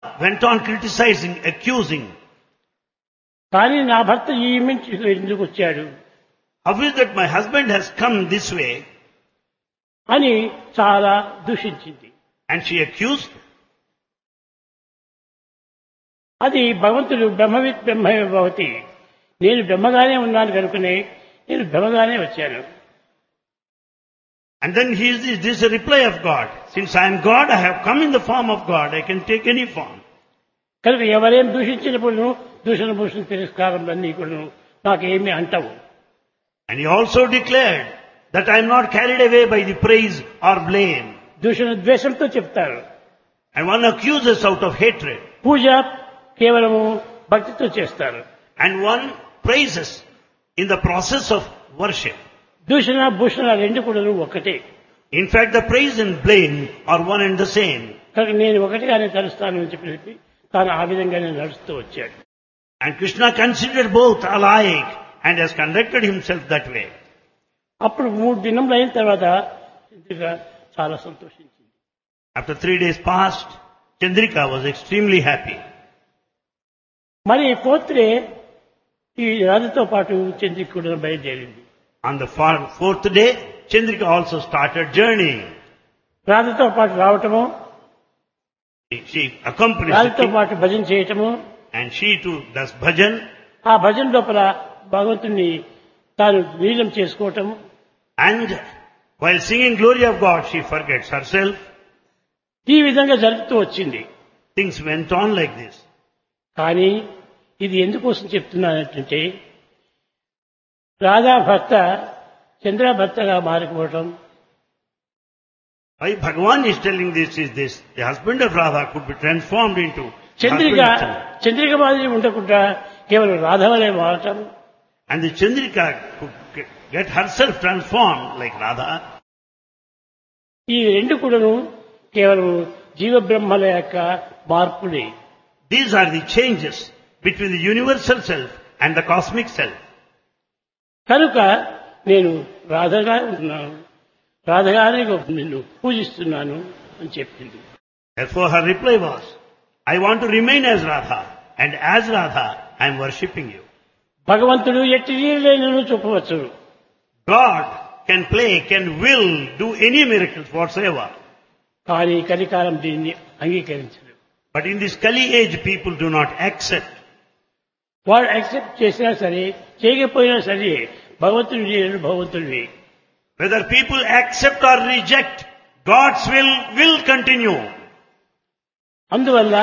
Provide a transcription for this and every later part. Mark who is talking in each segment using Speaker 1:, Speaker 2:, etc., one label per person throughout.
Speaker 1: went on criticizing, accusing.
Speaker 2: కానీ నా భర్త ఈ ఇంటికి ఎందుకు వచ్చాడు
Speaker 1: How is that my husband has come this way?
Speaker 2: అని చాలా దూషించింది.
Speaker 1: And she accused.
Speaker 2: అది భగవంతుడు బ్రహ్మవిత్ బ్రహ్మమే భవతి, నేను బ్రహ్మగానే ఉన్నాను కనుకనే నేను బ్రహ్మగానే వచ్చాను.
Speaker 1: And then this is a reply of God. Since I am God, I have come in the form of God. I can take any form.
Speaker 2: కనుక ఎవరేం దూషించినప్పుడు దూషణ భూషణ తిరస్కారములన్నీ కూడా నాకేమీ అంటవు.
Speaker 1: And he also declared that I am not carried away by the praise or blame.
Speaker 2: దూషణ ద్వేషంతో చెప్తారు.
Speaker 1: And one accuses out of hatred.
Speaker 2: పూజ కేవలము భక్తితో చేస్తారు.
Speaker 1: And one praises in the process of worship.
Speaker 2: దూషణ భూషణ రెండు కూడా ఒకటే.
Speaker 1: In fact, the praise and blame are one and the same.
Speaker 2: కనుక నేను ఒకటిగానే తలుస్తాను అని చెప్పి తాను ఆ విధంగానే నడుస్తూ వచ్చాడు.
Speaker 1: And Krishna considered both alike and has conducted himself that way.
Speaker 2: అప్పుడు 3 దినములు అయిన తర్వాత చంద్రిక చాలా సంతోషించింది.
Speaker 1: After 3 days passed, Chandrika was extremely happy.
Speaker 2: మరి 4th డే ఈ రాజుతో పాటు చంద్రిక కూడా బయలుదేరింది.
Speaker 1: On the 4th day, Chandrika also started journeying.
Speaker 2: రాజుతో పాటు రావటము,
Speaker 1: She accompanies the
Speaker 2: రాజుతో
Speaker 1: king,
Speaker 2: పాటు భజన చేయటము,
Speaker 1: and she too does bhajan.
Speaker 2: ఆ భజన లోపల భగవంతుని తాను లీనం చేసుకోవటం,
Speaker 1: And while singing glory of God, she forgets herself.
Speaker 2: ఈ విధంగా జరుగుతూ వచ్చింది.
Speaker 1: Things went on like this.
Speaker 2: కానీ ఇది ఎందుకోసం చెప్తున్నానంటే రాధా భర్త చంద్ర భర్తగా మారిపోవటం,
Speaker 1: Why Bhagavan is telling this is this. The husband of Radha could be transformed into
Speaker 2: Chandrika
Speaker 1: husband of Chandrika.
Speaker 2: Chandrika మాదిరి ఉండకుండా కేవలం రాధవలే మారటం,
Speaker 1: And the Chandrika could get herself transformed like Radha.
Speaker 2: ఈ రెండు కూడాను కేవలం జీవ బ్రహ్మల యొక్క మార్పులే.
Speaker 1: These are the changes between the universal self and the cosmic self.
Speaker 2: కనుక నేను రాధగా ఉన్నాను, రాధగానే నిన్ను పూజిస్తున్నాను అని చెప్పింది.
Speaker 1: Therefore her reply was, I want to remain as Radha, and as Radha I am worshipping you.
Speaker 2: భగవంతుడు ఎట్టి లీలలను చూపవచ్చు,
Speaker 1: God can play, can will, do any miracles whatsoever.
Speaker 2: కానీ కలికాలం దీన్ని అంగీకరించదు.
Speaker 1: But in this Kali age people do not accept.
Speaker 2: వాడు accept చేసినా సరే చేయకపోయినా సరే భగవంతుడి లీలలు భగవంతుడివి.
Speaker 1: Whether people accept or reject, God's will continue.
Speaker 2: అందువల్ల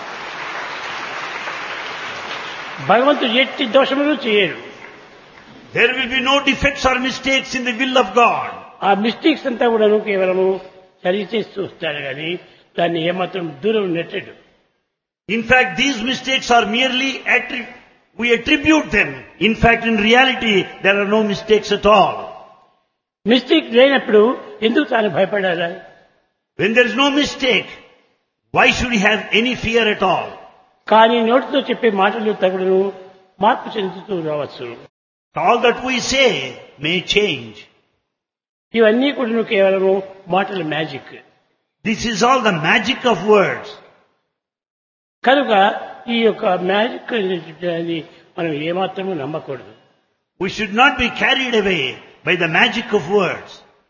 Speaker 2: భగవంతుడు ఎట్టి దోషములు చేయడు.
Speaker 1: There will be no defects or mistakes in the will of God.
Speaker 2: ఆ మిస్టేక్స్ అంతా కూడా కేవలము సరి చేసి చూస్తాడు కానీ దాన్ని ఏమాత్రం దూరం నెట్టడు.
Speaker 1: In fact, these mistakes are merely we attribute them. In fact, in reality, there are no mistakes at all.
Speaker 2: Mistake లేనప్పుడు ఎందుకు తాను భయపడాలి?
Speaker 1: When there is no mistake, why should he have any fear at all?
Speaker 2: కానీ నోటితో చెప్పే మాటలు తగుడును మార్పు చెందుతూ రావచ్చు.
Speaker 1: All that we say may change.
Speaker 2: ఇవన్నీ కూడా కేవలము మాటల magic.
Speaker 1: This is all the magic of words.
Speaker 2: కనుక ఈ యొక్క మ్యాజిక్ అనేది మనం ఏమాత్రము నమ్మకూడదు.
Speaker 1: We should not be carried away by the magic of words.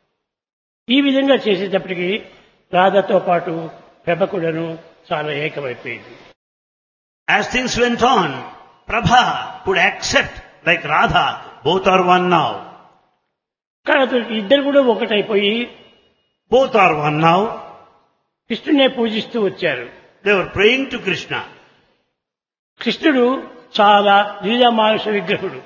Speaker 2: ఈ విధంగా చేసేటప్పటికి రాధతో పాటు ప్రభ కూడాను చాలా ఏకమైపోయింది.
Speaker 1: As things went on, Prabha could accept like Radha, both are one now.
Speaker 2: కాబట్టి ఇద్దరు కూడా ఒకటైపోయి
Speaker 1: Both are one now.
Speaker 2: కృష్ణునే పూజిస్తూ వచ్చారు.
Speaker 1: They were praying to Krishna.
Speaker 2: కృష్ణుడు చాలా లీలామానుష విగ్రహుడు.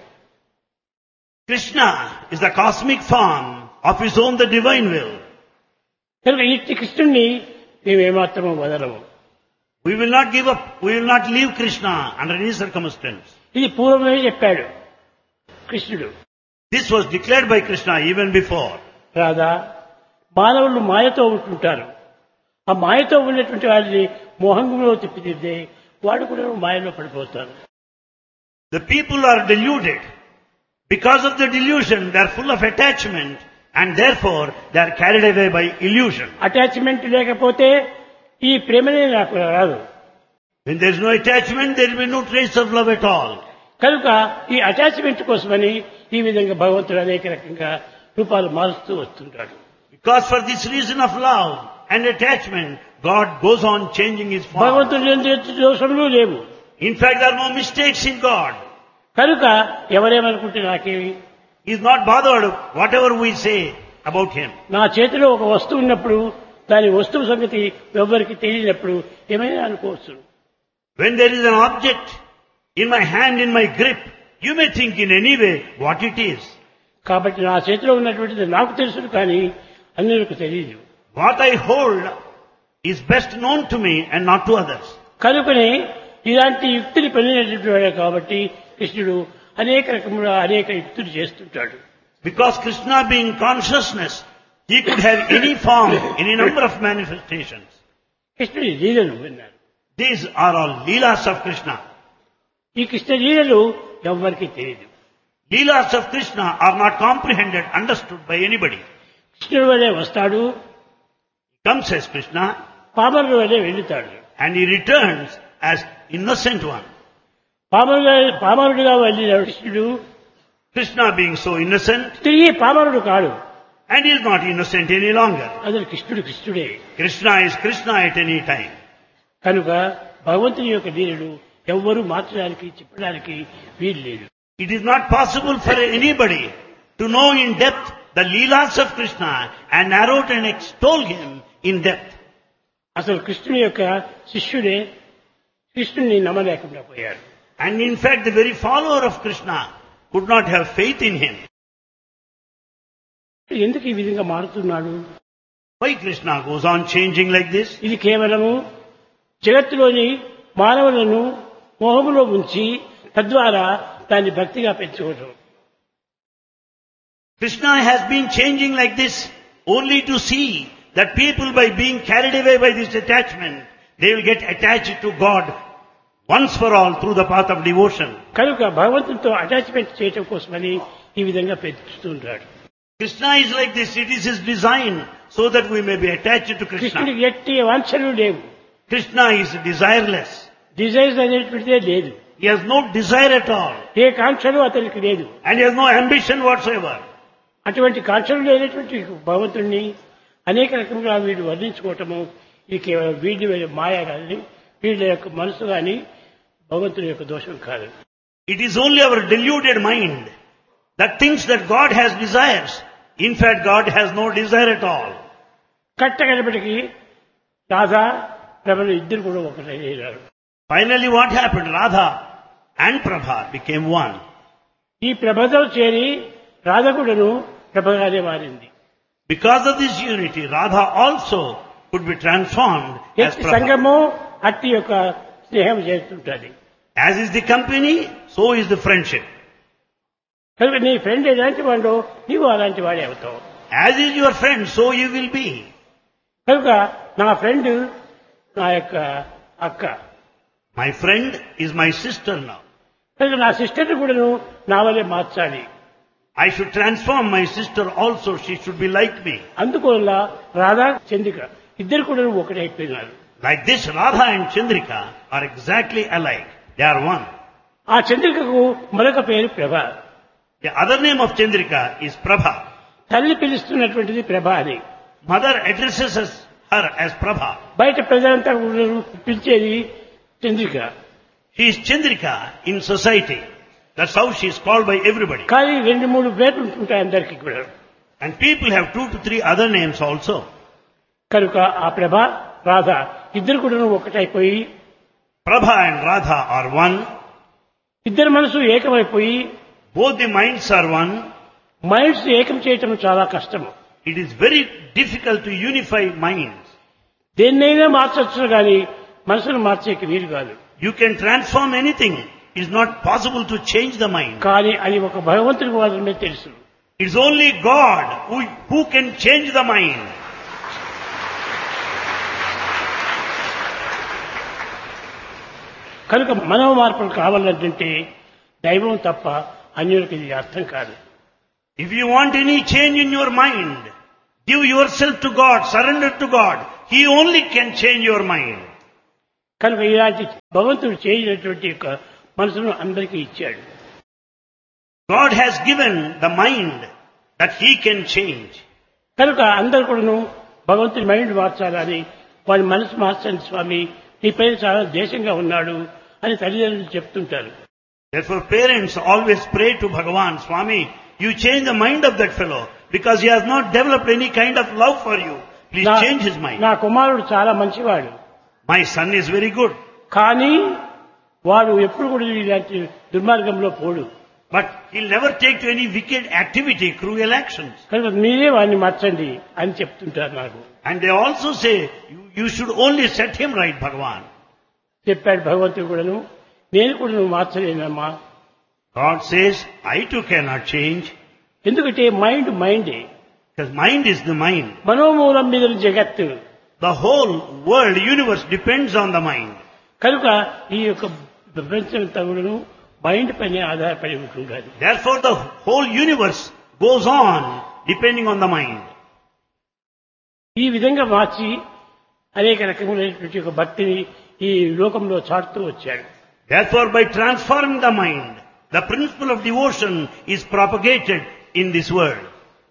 Speaker 1: Krishna is the cosmic form of his own, the divine will.
Speaker 2: కనుక ఇట్టి కృష్ణుణ్ణి మేము ఏమాత్రము వదలము.
Speaker 1: We will not give up. We will not leave Krishna under any circumstance.
Speaker 2: ఇది పూర్వమే చెప్పాడు కృష్ణుడు.
Speaker 1: This was declared by Krishna even before.
Speaker 2: Radha, మానవులు మాయతో ఉంటుంటారు. ఆ మాయతో ఉన్నటువంటి వారిని మోహంలో తిప్పిదిద్దే వాడు కూడా మాయలో పడిపోతారు.
Speaker 1: The people are deluded. Because of the delusion, they are full of attachment, and therefore they are carried away by illusion.
Speaker 2: Attachment లేకపోతే ఈ ప్రేమనే నాకు రాదు.
Speaker 1: When there is no attachment, there will be no trace of love at all.
Speaker 2: కనుక ఈ attachment కోసమని ఈ విధంగా భగవంతుడు అనేక రకంగా రూపాలు మారుస్తూ వస్తుంటాడు.
Speaker 1: Because for this reason of love and attachment, God goes on changing His form.
Speaker 2: భగవంతుడు ఎటువంటి దోషములు లేవు.
Speaker 1: In fact, there are no mistakes in God.
Speaker 2: కనుక ఎవరేమనుకుంటే నాకేమి,
Speaker 1: He is not bothered whatever we say about Him.
Speaker 2: నా చేతిలో ఒక వస్తువు ఉన్నప్పుడు దాని వస్తువు సంగతి ఎవరికి తెలియనప్పుడు ఏమైనా అనుకోవచ్చు.
Speaker 1: When there is an object in my hand, in my grip, you may think in any way what it is.
Speaker 2: కాబట్టి నా చేతిలో ఉన్నటువంటిది నాకు తెలుసు కానీ అన్యులకు తెలియదు.
Speaker 1: What I hold is best known to me and not to others.
Speaker 2: కనుకనే ఇలాంటి యుక్తిని పనినటువంటి వాడే కాబట్టి కృష్ణుడు అనేక రకములుగా అనేక యుక్తులు చేస్తుంటాడు.
Speaker 1: Because Krishna being consciousness, He could have any form, any number of manifestations.
Speaker 2: కృష్ణుడి లీలలు విన్నారు.
Speaker 1: These are all Leelas of Krishna.
Speaker 2: ఈ కృష్ణ లీలలు ఎవ్వరికీ తెలియదు.
Speaker 1: Leelas of Krishna are not comprehended, understood by anybody.
Speaker 2: కృష్ణుడు వలె వస్తాడు,
Speaker 1: Comes as Krishna
Speaker 2: పామరుడు వలె వెళ్తాడు.
Speaker 1: and He returns as innocent one.
Speaker 2: పామరుడుగా వెళ్ళిన కృష్ణుడు
Speaker 1: Krishna being so innocent,
Speaker 2: తిరిగి పామరుడు కాడు.
Speaker 1: and He is not innocent any longer.
Speaker 2: అసలు కృష్ణుడు కృష్ణుడే.
Speaker 1: Krishna is Krishna at any time.
Speaker 2: కనుక భగవంతుని యొక్క లీలలు ఎవ్వరూ మార్చడానికి చెప్పడానికి వీలు లేదు.
Speaker 1: It is not possible for anybody to know in depth the Leelas of Krishna and narrate and extol Him in depth.
Speaker 2: అసలు కృష్ణుని యొక్క శిష్యుడే కృష్ణుని నమ్మలేకుండా పోయాడు.
Speaker 1: And in fact, the very follower of Krishna could not have faith in Him.
Speaker 2: ఎందుకు ఈ విధంగా మారుతున్నాడు?
Speaker 1: Why Krishna goes on changing like this?
Speaker 2: ఇది కేవలము జగత్తులోని మానవులను మోహములో ఉంచి తద్వారా దాన్ని భక్తిగా పెంచుకోవడం.
Speaker 1: Krishna has been changing like this only to see that people, by being carried away by this attachment, they will get attached to God once for all through the path of devotion.
Speaker 2: కనుక భగవంతునితో attachment చేయటం కోసమని ఈ విధంగా పెంచుతుంటాడు.
Speaker 1: Krishna is like this. It is His design so that we may be attached to Krishna.
Speaker 2: కృష్ణుడికి ఎట్టి వాంఛలు లేవు.
Speaker 1: Krishna is desireless.
Speaker 2: Desires అనేటువంటిదే లేదు.
Speaker 1: He has no desire at all.
Speaker 2: ఏ కాంక్షలు అతనికి లేదు.
Speaker 1: And He has no ambition whatsoever.
Speaker 2: అటువంటి కాంక్షలు లేనటువంటి భగవంతుణ్ణి అనేక రకముగా వీడు వర్ణించుకోవటము ఇది కేవలం వీడి మాయ కానీ వీళ్ళ యొక్క మనసు కానీ భగవంతుని యొక్క దోషం కాదు.
Speaker 1: It is only our deluded mind that thinks that God has desires. In fact, God has no desire at all.
Speaker 2: కట్టగడపటికి Radha ప్రభలు ఇద్దరు కూడా ఒకటయ్యారు.
Speaker 1: Finally, what happened? Radha and Prabha became one.
Speaker 2: ఈ ప్రభతో చేరి రాధ కూడాను ప్రభగానే మారింది.
Speaker 1: Because of this unity, Radha also could be transformed as
Speaker 2: ఎట్టి
Speaker 1: Prabha.
Speaker 2: సంఘము అట్టి యొక్క స్నేహం చేస్తుంటుంది.
Speaker 1: As is the company, so is the friendship.
Speaker 2: కనుక నీ ఫ్రెండ్ ఎలాంటి వాడో నీవు అలాంటి వాడే అవుతావు.
Speaker 1: As is your friend, so you will be.
Speaker 2: కనుక నా ఫ్రెండ్ నా యొక్క అక్క,
Speaker 1: My friend is my sister now.
Speaker 2: కనుక నా సిస్టర్ని కూడాను నా వల్లే మార్చాలి.
Speaker 1: I should transform my sister also. She should be like me.
Speaker 2: అందువల్ల రాధా చంద్రిక ఇద్దరు కూడా ఒకటైపోయినారు.
Speaker 1: Like this, Radha and Chandrika are exactly alike. They are one.
Speaker 2: ఆ చంద్రికకు మరొక పేరు ప్రభ.
Speaker 1: The other name of Chandrika is Prabha.
Speaker 2: తల్లి పిలుస్తున్నటువంటిది ప్రభ అని.
Speaker 1: Mother addresses her as Prabha.
Speaker 2: బయట ప్రజలంతా కూడా పిలిచేది Chandrika.
Speaker 1: She is Chandrika in society. That's how she is called by everybody.
Speaker 2: కానీ 2-3 పేర్లు ఉంటుంటాయి అందరికీ కూడా.
Speaker 1: And people have 2 to 3 other names also.
Speaker 2: కనుక ఆ ప్రభ రాధ ఇద్దరు కూడా ఒకటైపోయి
Speaker 1: Prabha and Radha are one.
Speaker 2: ఇద్దరు మనసు ఏకమైపోయి
Speaker 1: Both the minds are one.
Speaker 2: Minds ఏకం చేయటం చాలా కష్టము.
Speaker 1: It is very difficult to unify minds.
Speaker 2: దేన్నైనా మార్చొచ్చు కానీ మనసును మార్చేకి వీలు కాదు.
Speaker 1: You can transform anything. It is not possible to change the mind.
Speaker 2: కానీ అది ఒక భగవంతుడికి మాత్రమే తెలుసు.
Speaker 1: It is only God who can change the mind.
Speaker 2: కనుక మనవ మార్పులు కావాలంటే దైవం తప్ప అన్యులకు ఇది అర్థం కాదు.
Speaker 1: If you want any change in your mind, give yourself to God, surrender to God. He only can change your mind.
Speaker 2: కనుక ఇలాంటి భగవంతుడు చేయనటువంటి యొక్క మనసును అందరికీ ఇచ్చాడు.
Speaker 1: God has given the mind that He can change.
Speaker 2: కనుక అందరు కూడాను భగవంతుని మైండ్ మార్చాలని, వాడి మనసు మార్చండి స్వామి, నీ పైన చాలా దేశంగా ఉన్నాడు అని తల్లిదండ్రులు చెప్తుంటారు.
Speaker 1: Therefore parents always pray to Bhagavan, Swami, you change the mind of that fellow because he has not developed any kind of love for you. Please change his mind.
Speaker 2: నా కుమారుడు చాలా మంచివాడు,
Speaker 1: My son is very good,
Speaker 2: కానీ వాడు ఎప్పుడు కూడా ఇలాంటి దుర్మార్గంలో పోడు.
Speaker 1: but he'll never take to any wicked activity, cruel actions.
Speaker 2: కనుక మీరే వాడిని మార్చండి అని చెప్తుంటారు నాకు.
Speaker 1: And they also say, you should only set him right, Bhagavan.
Speaker 2: చెప్పాడు భగవంతుడు కూడాను, నేను కూడా నువ్వు మార్చలేనమ్మా.
Speaker 1: God says, I too cannot change,
Speaker 2: ఎందుకంటే మైండే,
Speaker 1: because mind is the mind.
Speaker 2: మనోమూలం మీద జగత్తు.
Speaker 1: The whole world, universe depends on the mind.
Speaker 2: కనుక ఈ యొక్క ప్రపంచంతో కూడాను మైండ్ పైన ఆధారపడి ఉంటుండాలి.
Speaker 1: Therefore the whole universe goes on depending on the mind.
Speaker 2: ఈ విధంగా మార్చి అనేక రకములైనటువంటి ఒక భక్తిని ఈ లోకంలో చాటుతూ వచ్చాడు.
Speaker 1: Therefore by transforming the mind, the principle of devotion is propagated in this world.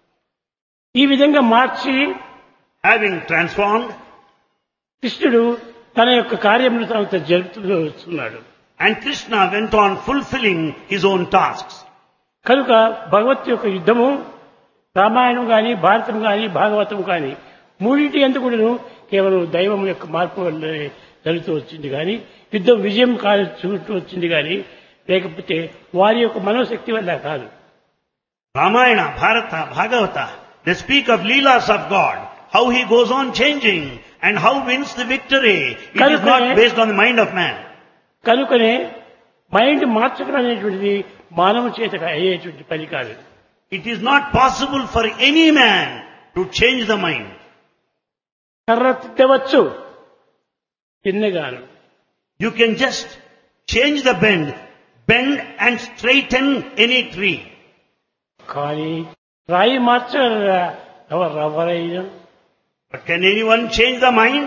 Speaker 2: ఈ విధంగా మార్చి
Speaker 1: Having transformed,
Speaker 2: కృష్ణుడు తన యొక్క కార్యములు తాను జరుపుతూ వస్తున్నాడు.
Speaker 1: and Krishna went on fulfilling his own tasks.
Speaker 2: కనుక భగవత్ యొక్క యుద్ధము రామాయణం గాని, భారతం గాని, భాగవతం గాని మూడింటి ఎందుకు కూడాను కేవలం దైవం యొక్క మార్పు వల్లనే జరుగుతూ వచ్చింది కానీ, యుద్ధం విజయం చూస్తూ వచ్చింది కానీ, లేకపోతే వారి యొక్క మనోశక్తి వల్ల కాదు.
Speaker 1: Ramayana, Bharata, Bhagavata, they speak of Leelas of God, how he goes on changing and how wins the victory. It is not based on the mind of man.
Speaker 2: కనుకనే మైండ్ మార్చడం అనేటువంటిది మానవ చేత అయ్యేటువంటి పని కాదు.
Speaker 1: It is not possible for any man to change the mind.
Speaker 2: కర్ర తిట్టవచ్చు చిన్నగాను.
Speaker 1: You can just change the bend and straighten any tree.
Speaker 2: కానీ రాయి మార్చగలరా ఎవరైనా?
Speaker 1: But can anyone change the mind?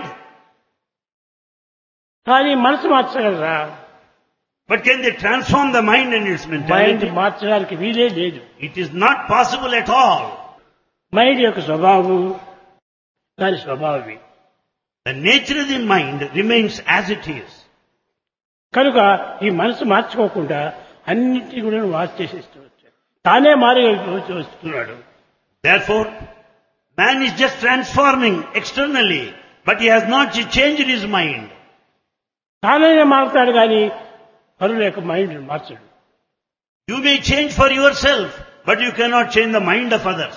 Speaker 2: కానీ మనసు మార్చగలరా?
Speaker 1: But can they transform the mind and its
Speaker 2: mind
Speaker 1: mentality?
Speaker 2: మార్చడానికి వీలే లేదు.
Speaker 1: It is not possible at all.
Speaker 2: Mind యొక్క స్వభావం దాని స్వభావమే.
Speaker 1: The nature of the mind remains as it is.
Speaker 2: కనుక ఈ మనసు మార్చుకోకుండా అన్నింటినీ కూడా మార్చేసేస్తూ వచ్చాడు. తానే మారి వస్తున్నాడు.
Speaker 1: Therefore, man is just transforming externally, but he has not changed his mind.
Speaker 2: తానైనా మారుతాడు కానీ పరుల యొక్క mind మార్చడు.
Speaker 1: You may change for yourself, but you cannot change the mind of others.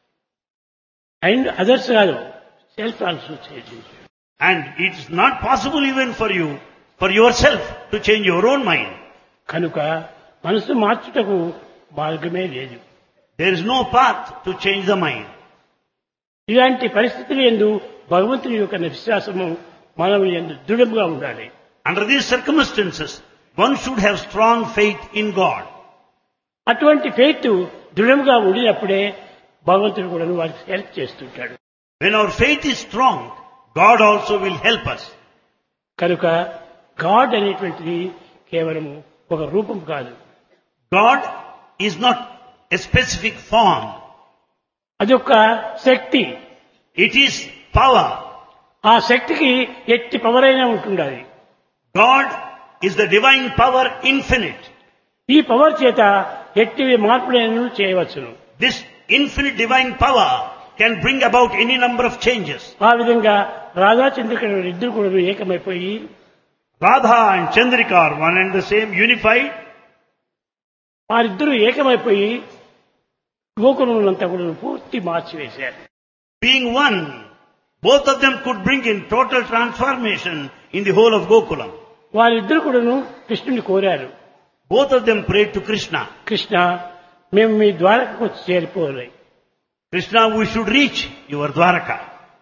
Speaker 2: And others కాదు, self also change.
Speaker 1: And it is not possible even for you, for yourself, to change your own mind.
Speaker 2: కనుక మనసు మార్చుటకు మార్గమే లేదు.
Speaker 1: There is no path to change the mind.
Speaker 2: ఇలాంటి పరిస్థితులు యందు భగవంతుని యొక్క విశ్వాసము మనం యందు దృఢంగా ఉండాలి.
Speaker 1: Under these circumstances, one should have strong faith in God.
Speaker 2: అటువంటి ఫెయిత్ దృఢంగా ఉండినప్పుడే భగవంతుడు కూడా వారికి హెల్ప్ చేస్తుంటాడు.
Speaker 1: When our faith is strong, God also will help us.
Speaker 2: కనుక గాడ్ అనేటువంటిది కేవలం ఒక రూపం కాదు.
Speaker 1: God is not a specific form.
Speaker 2: అదొక శక్తి.
Speaker 1: It is power.
Speaker 2: ఆ శక్తికి ఎట్టి పవర్ అయినా ఉంటుండాలి.
Speaker 1: God is the divine power infinite.
Speaker 2: ఈ పవర్ చేత ఎట్టి మార్పులను చేయవచ్చును.
Speaker 1: This infinite divine power can bring about any number of changes.
Speaker 2: ఆ విధంగా రాధా చంద్రికలు ఇద్దరు కూడా ఏకమైపోయి
Speaker 1: Radha and Chandrika are one and the same, unified.
Speaker 2: వారిద్దరూ ఏకమైపోయి గోకులంతా కూడా పూర్తి మార్చివేశారు.
Speaker 1: Being one, both of them could bring in total transformation in the whole of Gokulam.
Speaker 2: వారిద్దరు కూడాను కృష్ణుని కోరారు.
Speaker 1: Both of them prayed to Krishna.
Speaker 2: Krishna, మేము మీ ద్వారకకు వచ్చి చేరిపోవాలి.
Speaker 1: Krishna, we should reach your Dwaraka.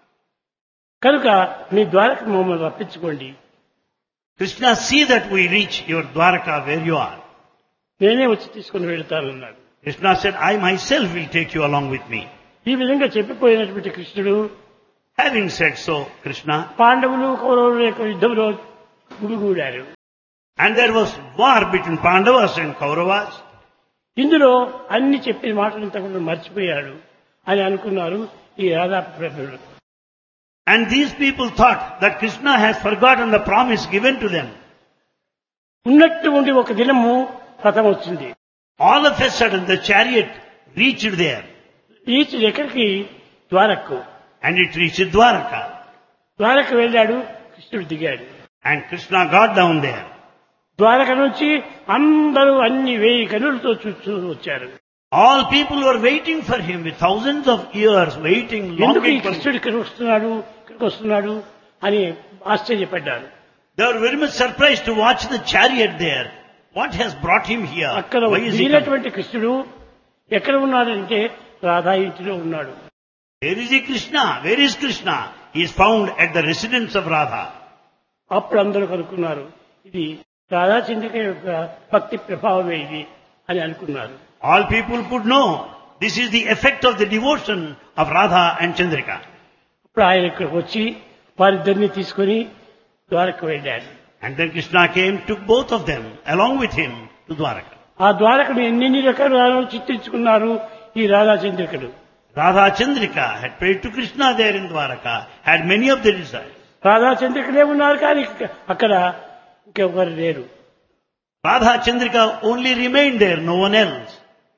Speaker 2: కనుక మీ ద్వారక మమ్మల్ని రప్పించుకోండి.
Speaker 1: Krishna, see that we reach your Dwaraka where you are.
Speaker 2: నేనే వచ్చి తీసుకుని వెళ్తానన్నాడు.
Speaker 1: Krishna said, I myself will take you along with me.
Speaker 2: ఈ విధంగా చెప్పిపోయినటువంటి కృష్ణుడు
Speaker 1: Having said so, Krishna,
Speaker 2: పాండవులు కౌరవుల యొక్క యుద్ధంలో గుమిగూడారు.
Speaker 1: And there was war between Pandavas and Kauravas.
Speaker 2: ఇందులో అన్ని చెప్పిన మాటలంతా కూడా మర్చిపోయాడు అని అనుకున్నారు ఈ రాధా ప్రభువులు.
Speaker 1: And these people thought that Krishna has forgotten the promise given to them.
Speaker 2: ఉన్నట్టు ఉండి ఒక దినము రథం వచ్చింది.
Speaker 1: All of a sudden the chariot reached there.
Speaker 2: ఈచి ఎక్కడికి? ద్వారకు.
Speaker 1: And it reached Dwaraka.
Speaker 2: ద్వారకు వెళ్ళాడు, కృష్ణుడు దిగాడు.
Speaker 1: And Krishna got down there.
Speaker 2: Dwaraka నుంచి అందరూ అన్ని 1000 కన్నులతో చూస్తూ వచ్చారు.
Speaker 1: All people were waiting for him with thousands of years waiting,
Speaker 2: ఎందుకు ఈ
Speaker 1: longing for him.
Speaker 2: కృష్ణుడు ఇక్కడికి వస్తున్నాడు అని ఆశ్చర్యపడ్డారు.
Speaker 1: They were very much surprised to watch the chariot there. What has brought him here?
Speaker 2: అక్కడ
Speaker 1: Why is he coming?
Speaker 2: దిగినటువంటి కృష్ణుడు ఎక్కడ ఉన్నాడంటే రాధా ఇంటిలో ఉన్నాడు.
Speaker 1: Where is he, Krishna? Where is Krishna? He is found at the residence of Radha.
Speaker 2: అప్పుడు అందరూ కనుక్కున్నారు, ఇది రాధాచంద్రిక యొక్క భక్తి ప్రభావమే ఇది అని అనుకున్నారు.
Speaker 1: All people could know this is the effect of the devotion of Radha and Chandrika.
Speaker 2: అప్పుడు ఆయన ఇక్కడికి వచ్చి వారిద్దరిని తీసుకుని ద్వారకు వెళ్ళాడు.
Speaker 1: And then Krishna came, took both of them along with him to Dwaraka.
Speaker 2: ఆ ద్వారకను ఎన్ని రకాలు చిత్రించుకున్నారు ఈ రాధాచంద్రికలు.
Speaker 1: Radha Chandrika had prayed to Krishna there in Dwaraka, had many of the desires.
Speaker 2: రాధాచంద్రికలే ఉన్నారు కానీ అక్కడ ఇంకెవరు లేరు.
Speaker 1: Radha Chandrika only remained there, no one else.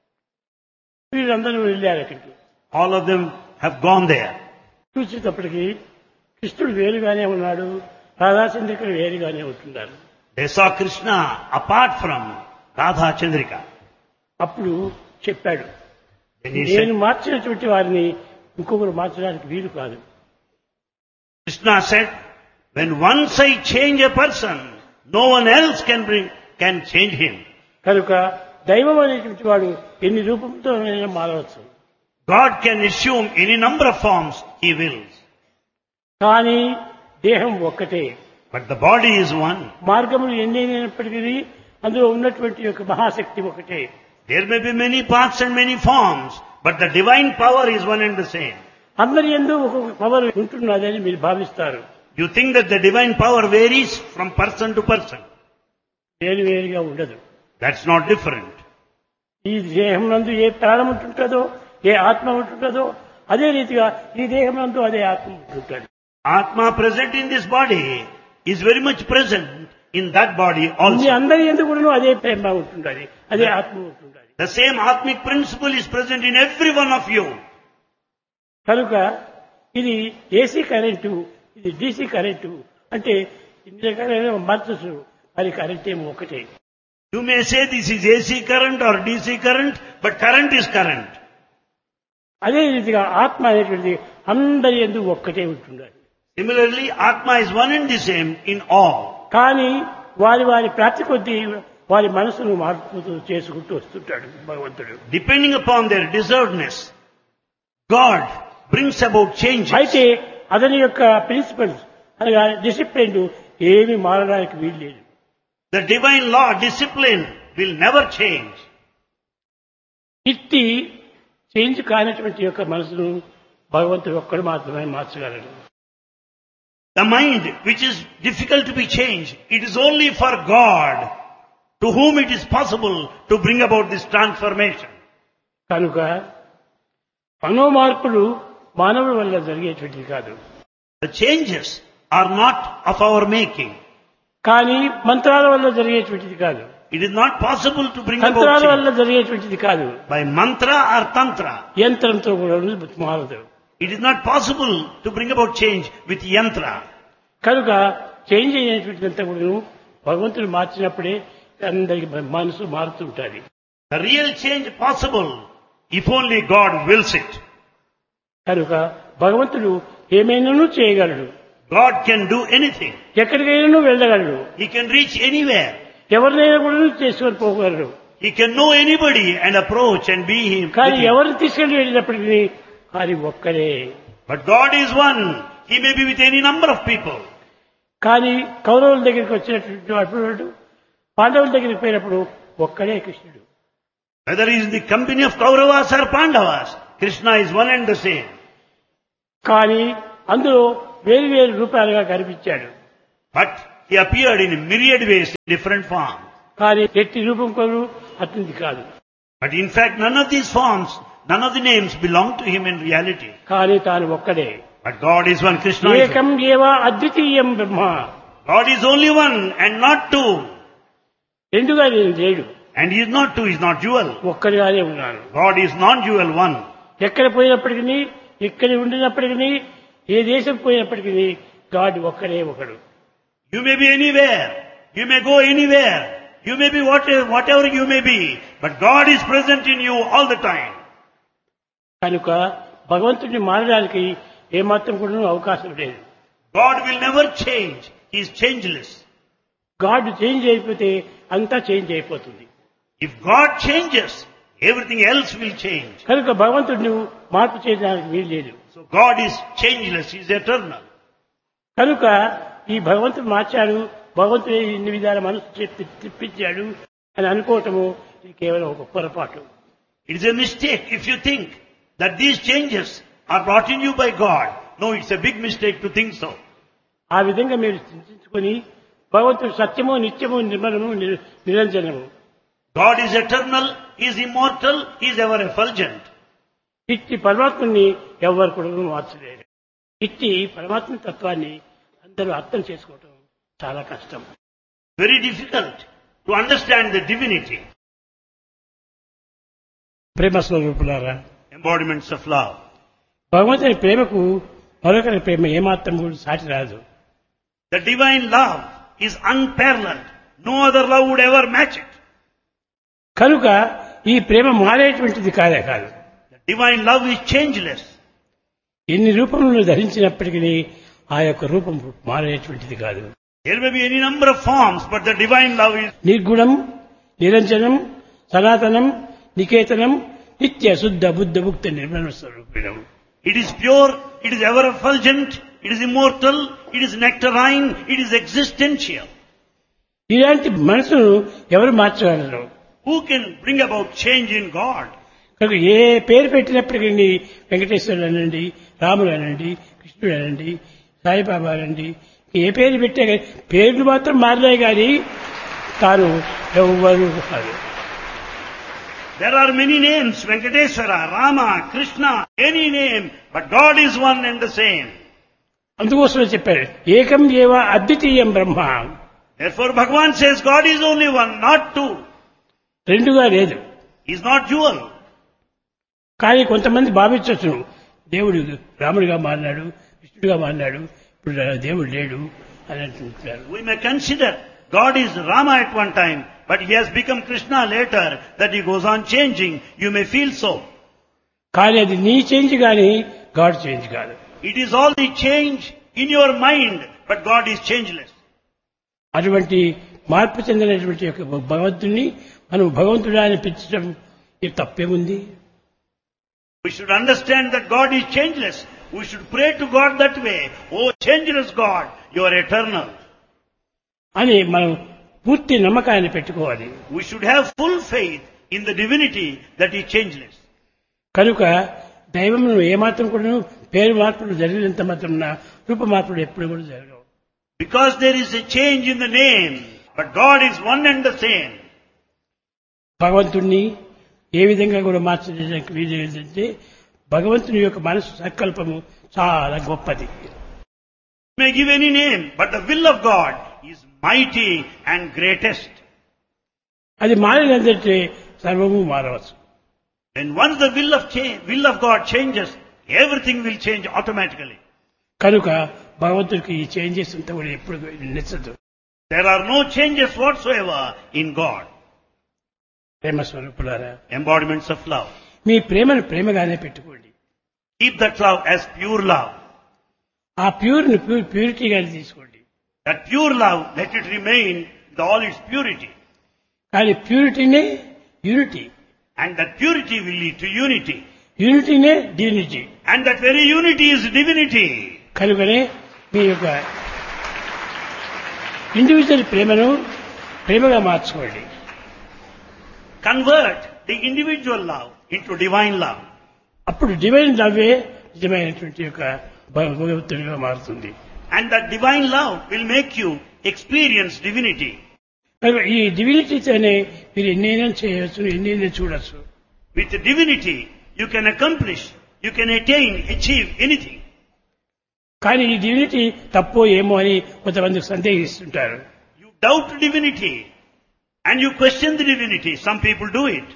Speaker 2: వీళ్ళందరూ వెళ్ళారు అక్కడికి.
Speaker 1: All of them have gone there.
Speaker 2: చూసేటప్పటికి కృష్ణుడు వేరుగానే ఉన్నాడు, రాధాచంద్రికలు వేరుగానే ఉంటున్నారు.
Speaker 1: They saw Krishna apart from Radha Chandrika.
Speaker 2: అప్పుడు చెప్పాడు,
Speaker 1: Then he
Speaker 2: నేను
Speaker 1: said,
Speaker 2: మార్చినటువంటి వారిని ఇంకొకరు మార్చడానికి వీలు కాదు.
Speaker 1: Krishna said, when once I change a person, no one else can change him.
Speaker 2: కనుక దైవం అనేటువంటి వాడు ఎన్ని రూపంతో మారవచ్చు.
Speaker 1: God can assume any number of forms he wills.
Speaker 2: కానీ దేహం ఒక్కటే.
Speaker 1: But the body is one.
Speaker 2: మార్గములు ఎన్నైనప్పటికీ అందులో ఉన్నటువంటి యొక్క మహాశక్తి ఒకటే.
Speaker 1: There may be many paths and many forms, but the divine power is one and the same.
Speaker 2: అందరి యందు ఒక్కొక్క పవర్ ఉంటున్నదని మీరు భావిస్తారు.
Speaker 1: You think that the divine power varies from person to person.
Speaker 2: వేరువేరుగా ఉండదు.
Speaker 1: That's not different.
Speaker 2: ఈ దేహం నందు ఏ ప్రాణం ఉంటుంటుందో, ఏ ఆత్మ ఉంటుంటుందో, అదే రీతిగా ఈ దేహం నందు అదే ఆత్మ ఉంటుంటాడు.
Speaker 1: Atma present in this body is very much present in that body
Speaker 2: me
Speaker 1: also.
Speaker 2: అందరి యందు కూడా అదే ప్రేమ ఉంటుండాలి, అదే ఆత్మ ఉంటుండాలి.
Speaker 1: The same atmic principle is present in every one of you.
Speaker 2: కనుక ఇది ఏసీ కరెంటు, ఇది డీసీ కరెంటు అంటే ఇన్ని రకాలైన మార్చచ్చు, అది కరెంట్ ఏమో ఒకటే.
Speaker 1: You may say this is AC current or DC current, but current is current.
Speaker 2: అదే రీతిగా ఆత్మ అనేటువంటిది అందరి యందు ఒక్కటే ఉంటుండాలి.
Speaker 1: Similarly, Atma is one and the same in all.
Speaker 2: కానీ వారి వారి ప్రాప్తి కొద్దీ వారి మనసును మార్పు చేసుకుంటూ వస్తుంటాడు భగవంతుడు.
Speaker 1: Depending upon their deservedness, God brings about changes.
Speaker 2: అయితే అతని యొక్క ప్రిన్సిపల్స్ అనగా డిసిప్లిన్ ఏమి మారడానికి వీల్లేదు.
Speaker 1: The divine law, discipline will never change.
Speaker 2: ఇట్టి చేంజ్ కానటువంటి యొక్క మనసును భగవంతుడు ఒక్కడు మాత్రమే మార్చగలడు.
Speaker 1: The mind which is difficult to be changed, it is only for God to whom it is possible to bring about this transformation.
Speaker 2: కనుక మనోమార్పులు మానవుల వల్ల జరిగేటువంటిది కాదు.
Speaker 1: The changes are not of our making.
Speaker 2: కానీ మంత్రాల వల్ల జరిగేటువంటిది కాదు.
Speaker 1: It is not possible to bring about
Speaker 2: తంత్రాల
Speaker 1: change
Speaker 2: వల్ల జరిగేటువంటిది కాదు.
Speaker 1: by mantra or tantra.
Speaker 2: యంత్రంతో కూడా మారదు.
Speaker 1: It is not possible to bring about change with yantra.
Speaker 2: కనుక చేంజ్ అయినటువంటిదంతా కూడా భగవంతుడు మార్చినప్పుడే అందరికి మనసు మారుతుంటుంది.
Speaker 1: The real change possible if only God wills it.
Speaker 2: కనుక భగవంతుడు ఏమైనాను చేయగలడు.
Speaker 1: God can do anything.
Speaker 2: ఎక్కడికైనా వెళ్ళగలడు.
Speaker 1: He can reach anywhere.
Speaker 2: ఎవరినైనా కూడా చేసుకొని పోగలడు.
Speaker 1: He can know anybody and approach and be him.
Speaker 2: కానీ
Speaker 1: with him.
Speaker 2: ఎవరిని తీసుకెళ్లి వెళ్ళినప్పటికీ అది ఒక్కడే.
Speaker 1: But God is one. He may be with any number of people.
Speaker 2: కానీ కౌరవుల దగ్గరికి వచ్చినటువంటి అప్పుడు పాండవుల దగ్గరికి పోయినప్పుడు ఒక్కడే కృష్ణుడు.
Speaker 1: Whether he is in the company of Kauravas or Pandavas, Krishna is one and the same.
Speaker 2: కానీ అందులో వేరు వేరు రూపాలుగా కనిపించాడు.
Speaker 1: But He appeared in myriad ways, in different forms.
Speaker 2: కానీ ఎట్టి రూపం కొను అతనిది కాదు.
Speaker 1: But in fact, none of these forms, none of the names belong to him in reality.
Speaker 2: కానీ తాను ఒక్కడే.
Speaker 1: But God is one, Krishna is
Speaker 2: ఏకం
Speaker 1: one.
Speaker 2: ఏవ అద్వితీయం బ్రహ్మ.
Speaker 1: God is only one and not two.
Speaker 2: రెండుగా నేను లేడు.
Speaker 1: And he is not two, he is not dual.
Speaker 2: ఒక్కడిగానే ఉన్నాను.
Speaker 1: God is non-dual one.
Speaker 2: ఎక్కడ పోయినప్పటికీ, ఎక్కడ ఉండినప్పటికీ, ఏ దేశం పోయినప్పటికీ గాడ్ ఒక్కడే ఒకడు.
Speaker 1: You may be anywhere. You may go anywhere. You may be whatever you may be. But God is present in you all the time.
Speaker 2: కనుక భగవంతుడిని మారడానికి ఏమాత్రం కూడా అవకాశం లేదు.
Speaker 1: God will never change. He is changeless.
Speaker 2: God change అయిపోతే అంతా change అయిపోతుంది.
Speaker 1: If God changes, everything else will change.
Speaker 2: కనుక భగవంతుడిని మార్పు చేయడానికి వీలు లేదు.
Speaker 1: So God is changeless. He is eternal.
Speaker 2: కనుక ఈ భగవంతుడు మార్చాడు, భగవంతుడు ఇన్ని విధాల మనసు తిప్పించాడు అని అనుకోవటము ఇది కేవలం ఒక పొరపాటు.
Speaker 1: It is a mistake if you think that these changes are brought in you by God. No, it's a big mistake to think so.
Speaker 2: ఆ విధంగా మీరు చింతించుకొని భగవంతుడు సత్యము, నిత్యము, నిర్మలము, నిరంజనము.
Speaker 1: God is eternal, He is immortal, He is ever effulgent.
Speaker 2: ఇట్టి పరమాత్మని ఎవరు కూడా మార్చలేరు. ఇట్టి పరమాత్మ తత్వాన్ని అందరూ అర్థం చేసుకోవటం చాలా కష్టం.
Speaker 1: Very difficult to understand the divinity.
Speaker 2: ప్రేమ స్వరూపులారా,
Speaker 1: Embodiments of love.
Speaker 2: భగవంతుని ప్రేమకు మరొకరి ప్రేమ ఏమాత్రం కూడా సాటి రాదు.
Speaker 1: The divine love is unparalleled. No other love would ever match it.
Speaker 2: కనుక ఈ ప్రేమ మారేటువంటిది కాదే కాదు.
Speaker 1: The divine love is changeless.
Speaker 2: ఎన్ని రూపములను ధరించినప్పటికీ ఆ యొక్క రూపం మారేటువంటిది కాదు.
Speaker 1: There may be any number of forms, but the divine love is
Speaker 2: నిర్గుణం, నిరంజనం, సనాతనం, నికేతనం, నిత్య శుద్ధ బుద్ధ ముక్త Nirmala స్వరూపిణం.
Speaker 1: It is pure, it is ever effulgent, it is immortal, it is nectarine, it is existential.
Speaker 2: ఇలాంటి మనసును ఎవరు మార్చగలరు?
Speaker 1: Who can bring about change in God?
Speaker 2: కనుక ఏ పేరు పెట్టినప్పటికీ వెంకటేశ్వరుడు అనండి, రాముడు అనండి, కృష్ణుడు అనండి, సాయిబాబా అనండి, ఏ పేరు పెట్టే పేర్లు మాత్రం మారలే కానీ తాను ఎవరు కాదు.
Speaker 1: There are many names, Venkateswara, Rama, Krishna, any name, but God is one and the same.
Speaker 2: అందుకోసమే చెప్పారు ఏకం ఏవ అద్వితీయం బ్రహ్మ.
Speaker 1: Therefore Bhagavan says God is only one, not two.
Speaker 2: రెండుగా లేదు.
Speaker 1: He is not dual.
Speaker 2: కానీ కొంతమంది భావించవచ్చు దేవుడు రాముడిగా మారినాడు, కృష్ణుడిగా మారినాడు, ఇప్పుడు దేవుడు లేడు అని అంటున్నారు.
Speaker 1: We may consider God is Rama at one time, but he has become Krishna later, that he goes on changing. You may feel so.
Speaker 2: కానీ అది నీ చేంజ్ కానీ గాడ్ చేంజ్ కాదు.
Speaker 1: It is all the change in your mind, but God is changeless.
Speaker 2: అటువంటి మార్పు చెందినటువంటి యొక్క భగవంతుడిని మనం భగవంతుడా అని పిలిచడం ఇది తప్పేముంది?
Speaker 1: We should understand that God is changeless. We should pray to God that way. Oh, changeless God, you are eternal.
Speaker 2: అని మనం పూర్తి నమ్మకాన్ని పెట్టుకోవాలి.
Speaker 1: We should have full faith in the divinity that is changeless.
Speaker 2: కనుక దైవమును ఏమాత్రం కూడా పేరు మార్పులు జరిగినంత మాత్రం రూప మార్పులు ఎప్పుడు కూడా జరగవు.
Speaker 1: Because there is a change in the name, but God is one and the same.
Speaker 2: భగవంతుణ్ణి ఏ విధంగా కూడా మార్చడానికి వీలు ఏంటంటే భగవంతుని యొక్క మనసు సంకల్పము చాలా గొప్పది.
Speaker 1: You may give any name, but the will of God is mighty and greatest.
Speaker 2: అది మారినందంటే సర్వము మారవచ్చు.
Speaker 1: And once the will of God changes, everything will change automatically.
Speaker 2: కనుక భగవంతుడికి ఈ చేంజెస్ అంతా కూడా ఎప్పుడు నచ్చదు.
Speaker 1: There are no changes whatsoever in God.
Speaker 2: ప్రేమ స్వరూపులారా,
Speaker 1: Embodiments of love.
Speaker 2: మీ ప్రేమను ప్రేమగానే పెట్టుకోండి.
Speaker 1: Keep that love as pure love.
Speaker 2: ఆ ప్యూరిటీగానే తీసుకోండి.
Speaker 1: That pure love, let it remain with all its purity.
Speaker 2: కానీ ప్యూరిటీనే unity.
Speaker 1: And that purity will lead to unity.
Speaker 2: యూనిటీనే divinity.
Speaker 1: And that very unity is divinity.
Speaker 2: కనుకనే మీ యొక్క individual ప్రేమను ప్రేమగా మార్చుకోండి.
Speaker 1: Convert the individual love into divine love.
Speaker 2: అప్పుడు divine లవ్వే నిజమైనటువంటి యొక్క భగవంతునిగా మారుతుంది.
Speaker 1: And that divine love will make you experience divinity.
Speaker 2: మరి ఈ డివినిటీతోనే మీరు ఎన్నైనా చేయవచ్చు, ఎన్నైనా చూడొచ్చు.
Speaker 1: With divinity, you can accomplish, you can attain, achieve anything.
Speaker 2: కానీ ఈ డివినిటీ తప్పో ఏమో అని కొంతమంది సందేహిస్తుంటారు.
Speaker 1: You doubt divinity and you question the divinity. Some people do it.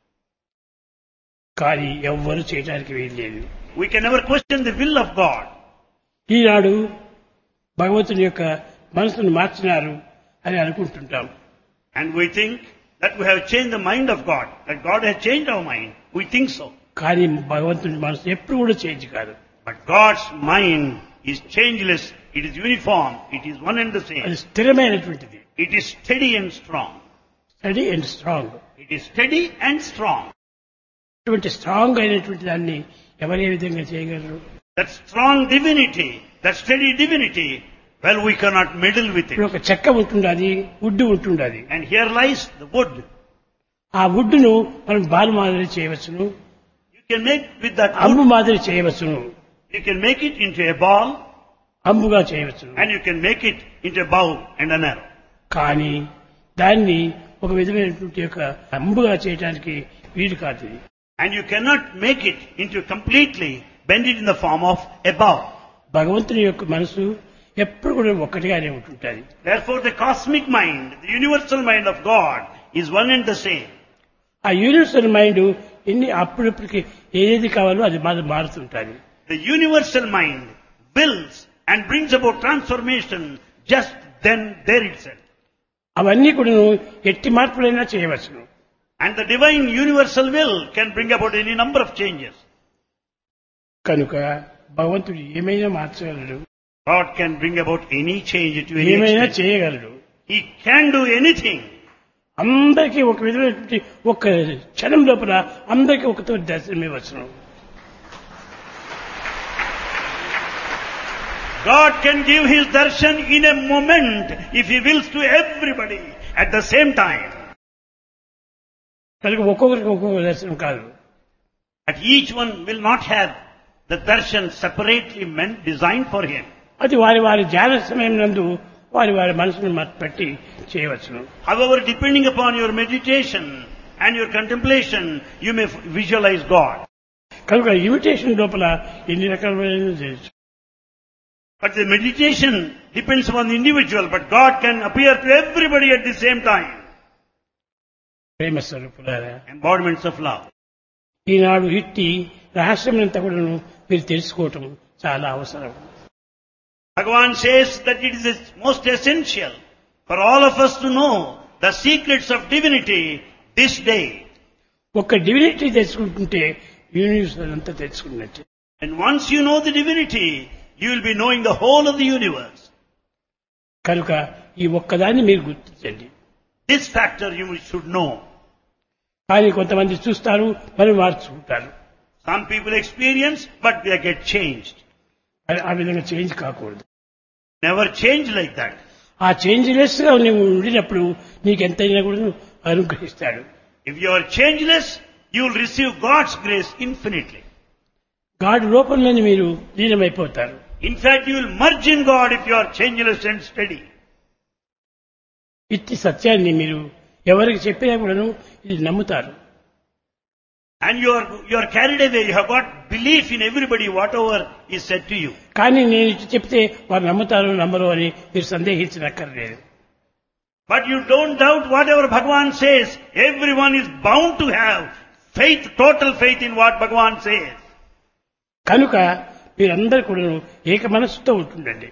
Speaker 2: కానీ ఎవ్వరూ చేయడానికి వీల్లేదు.
Speaker 1: We can never question the will of God.
Speaker 2: ఈనాడు భగవంతుని యొక్క మనసును మార్చినారు అని అనుకుంటుంటాం.
Speaker 1: And we think that we have changed the mind of God, that God has changed our mind. We think so.
Speaker 2: కానీ భగవంతుని మనసు ఎప్పుడు కూడా చేంజ్ కాదు.
Speaker 1: But God's mind is changeless, it is uniform, it is one and the
Speaker 2: అది
Speaker 1: same.
Speaker 2: స్థిరమైనటువంటిది.
Speaker 1: It is steady and strong.
Speaker 2: Study and strong.
Speaker 1: It is steady and strong.
Speaker 2: అటువంటి strong అయినటువంటి దాన్ని ఎవరు ఏ విధంగా చేయగలరు?
Speaker 1: That strong divinity, that steady divinity, well, we cannot meddle with
Speaker 2: ఇప్పుడు
Speaker 1: it.
Speaker 2: ఒక చెక్క ఉంటుండది, would ఉంటుండది.
Speaker 1: And here lies the wood.
Speaker 2: ఆ వుడ్ను మనం బాల్ మాదిరి చేయవచ్చును,
Speaker 1: You can make with that
Speaker 2: Ambu
Speaker 1: wood,
Speaker 2: మాదిరి చేయవచ్చును,
Speaker 1: you can make it into a ball,
Speaker 2: అంబుగా చేయవచ్చును.
Speaker 1: and you can make it into a bow and an arrow.
Speaker 2: కానీ దాన్ని ఒక విధమైనటువంటి యొక్క అంబుగా చేయడానికి వీలు కాదు ఇది.
Speaker 1: And you cannot make it into completely, bend it in the form of a bow.
Speaker 2: భగవంతుని యొక్క మనసు ఎప్పుడు కూడా ఒక్కటిగానే ఉంటుంటుంది.
Speaker 1: Therefore the cosmic mind, the universal mind of God is one and the same.
Speaker 2: ఆ యూనివర్సల్ మైండ్ ఎన్ని అప్పుడప్పటికి ఏది కావాలో అది మారుతుంటుంది.
Speaker 1: The universal mind wills and brings about transformation just then there itself.
Speaker 2: అవన్నీ కూడా ఎట్టి మార్పులైనా చేయవచ్చును.
Speaker 1: And the divine universal will can bring about any number of changes.
Speaker 2: కనుక భగవంతుడు ఏమైనా మార్చగలడు,
Speaker 1: God can bring about any change to any
Speaker 2: ఏమైనా
Speaker 1: extent.
Speaker 2: చేయగలడు.
Speaker 1: He can do anything.
Speaker 2: అందరికీ ఒక విధమైనటువంటి ఒక క్షణం లోపల అందరికీ ఒకతో దర్శనమే వచ్చును.
Speaker 1: God can give His darshan in a moment if He wills to everybody at the same time.
Speaker 2: కనుక ఒక్కొక్కరికి ఒక్కొక్క దర్శనం కాదు.
Speaker 1: But each one will not have the darshan separately meant, designed for him.
Speaker 2: అది వారి వారి ధ్యాన సమయం నందు వారి వారి మనసును పెట్టి చేయవచ్చును.
Speaker 1: However, depending upon your meditation and your contemplation, you may visualize God.
Speaker 2: కనుక ఇమిటేషన్ లోపల ఎన్ని రకాలైన చేయొచ్చు.
Speaker 1: But the meditation depends upon the individual, but God can appear to everybody at the same time.
Speaker 2: ప్రేమ స్వరూపులారా,
Speaker 1: Embodiments of love.
Speaker 2: ఈనాడు ఇట్టి రహస్యమంతా కూడా మీరు తెలుసుకోవటం చాలా అవసరం.
Speaker 1: Bhagavan says that it is most essential for all of us to know the secrets of divinity this day.
Speaker 2: ఒక divinity తెలుసుకుంటుంటే universe అంతా తెలుసుకున్నట్టే.
Speaker 1: And once you know the divinity, you will be knowing the whole of the universe.
Speaker 2: కనుక ఈ ఒక్కదాన్ని మీరు గుర్తించండి.
Speaker 1: This factor you should know.
Speaker 2: కానీ కొంతమంది చూస్తారు, మరి మార్చుకుంటారు.
Speaker 1: Some people experience, but they get changed.
Speaker 2: ఆ విధంగా చేంజ్ కాకూడదు.
Speaker 1: Never change like that.
Speaker 2: ఆ చేంజ్లెస్ గా నువ్వు ఉండినప్పుడు నీకెంతైనా కూడా అనుగ్రహిస్తాడు.
Speaker 1: If you are changeless, you will receive God's grace infinitely.
Speaker 2: God రూపంలోని మీరు లీనమైపోతారు.
Speaker 1: In fact, you will merge in God if you are changeless and steady.
Speaker 2: ఇట్టి సత్యాన్ని మీరు ఎవరికి చెప్పినా కూడాను ఇది నమ్ముతారు.
Speaker 1: And you are carried away. You have got belief in everybody, whatever is said to you.
Speaker 2: కానీ నేను ఇటు చెప్తే వారు నమ్ముతారు నమ్మరు అని మీరు సందేహించనక్కర్లేదు.
Speaker 1: But you don't doubt whatever Bhagavan says. Everyone is bound to have faith, total faith in what Bhagavan says.
Speaker 2: కనుక మీరందరూ కూడా ఏక మనస్సుతో ఉంటుండండి.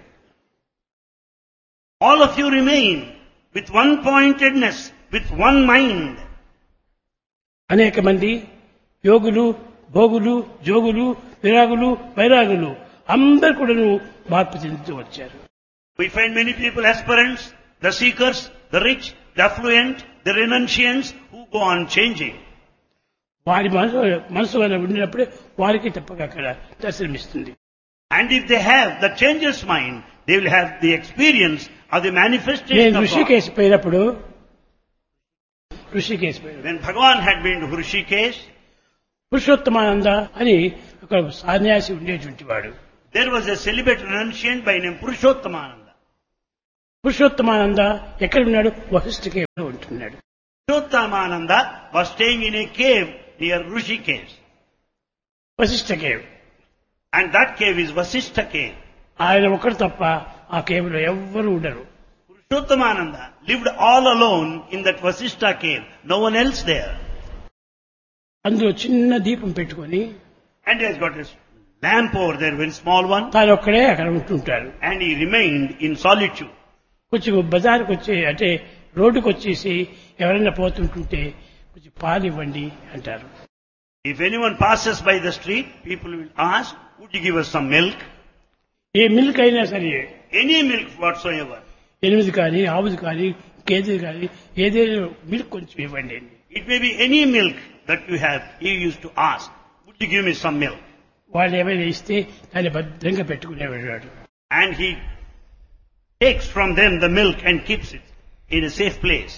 Speaker 1: All of you remain with one pointedness, with one mind.
Speaker 2: అనేక మంది యోగులు, భోగులు, జోగులు, విరాగులు, వైరాగులు అందరూ కూడా మార్పు చెందుతూ వచ్చారు.
Speaker 1: We find many people aspirants, the seekers, the rich, the affluent, the renunciants who go on changing.
Speaker 2: వారి మనసు వల్ల ఉండినప్పుడే వారికి తప్పక అక్కడ దర్శనమిస్తుంది.
Speaker 1: And if they have the changeless mind, they will have the experience of the manifestation
Speaker 2: నేను
Speaker 1: of God.
Speaker 2: Rishikesh పోయినప్పుడు
Speaker 1: When Bhagavan had been to Hrishikesh,
Speaker 2: Purushottamananda అని ఒక సన్యాసి ఉండేటువంటి వాడు.
Speaker 1: there was a celibate renunciant by name Purushottamānanda.
Speaker 2: Purushottamananda ఎక్కడ ఉన్నాడు? వశిష్ఠ కేవ్లో ఉంటున్నాడు.
Speaker 1: Purushottomananda was staying in a cave near Rishikesh.
Speaker 2: Vashishtha cave.
Speaker 1: And that cave is Vasishtha cave.
Speaker 2: ఆయన ఒకరు తప్ప ఆ కేవ్లో ఎవ్వరూ ఉండరు.
Speaker 1: Purushottomananda lived all alone in that Vasishtha cave. No one else there.
Speaker 2: అందులో చిన్న దీపం పెట్టుకొని
Speaker 1: And he has got a lamp over there, very small one.
Speaker 2: తాను ఒక్కడే అక్కడ ఉంటుంటాడు.
Speaker 1: And he remained in solitude.
Speaker 2: కొంచెం బజార్కి వచ్చి అంటే రోడ్డుకు వచ్చేసి ఎవరైనా పోతుంటుంటే కొంచెం పాలు ఇవ్వండి అంటారు.
Speaker 1: If anyone passes by the street, people will ask, would you give us some milk?
Speaker 2: A milk అయినా సరే,
Speaker 1: Any milk whatsoever.
Speaker 2: ఎనిమిది కానీ ఆవుది కానీ గేదెది కానీ ఏదైనా మిల్క్ కొంచెం ఇవ్వండి అని.
Speaker 1: It may be any milk that you have. He used to ask, would you give me some milk?
Speaker 2: వాళ్ళు ఏమైనా ఇస్తే దాన్ని భద్రంగా పెట్టుకునేవాడు.
Speaker 1: And he takes from them the milk and keeps it in a safe place.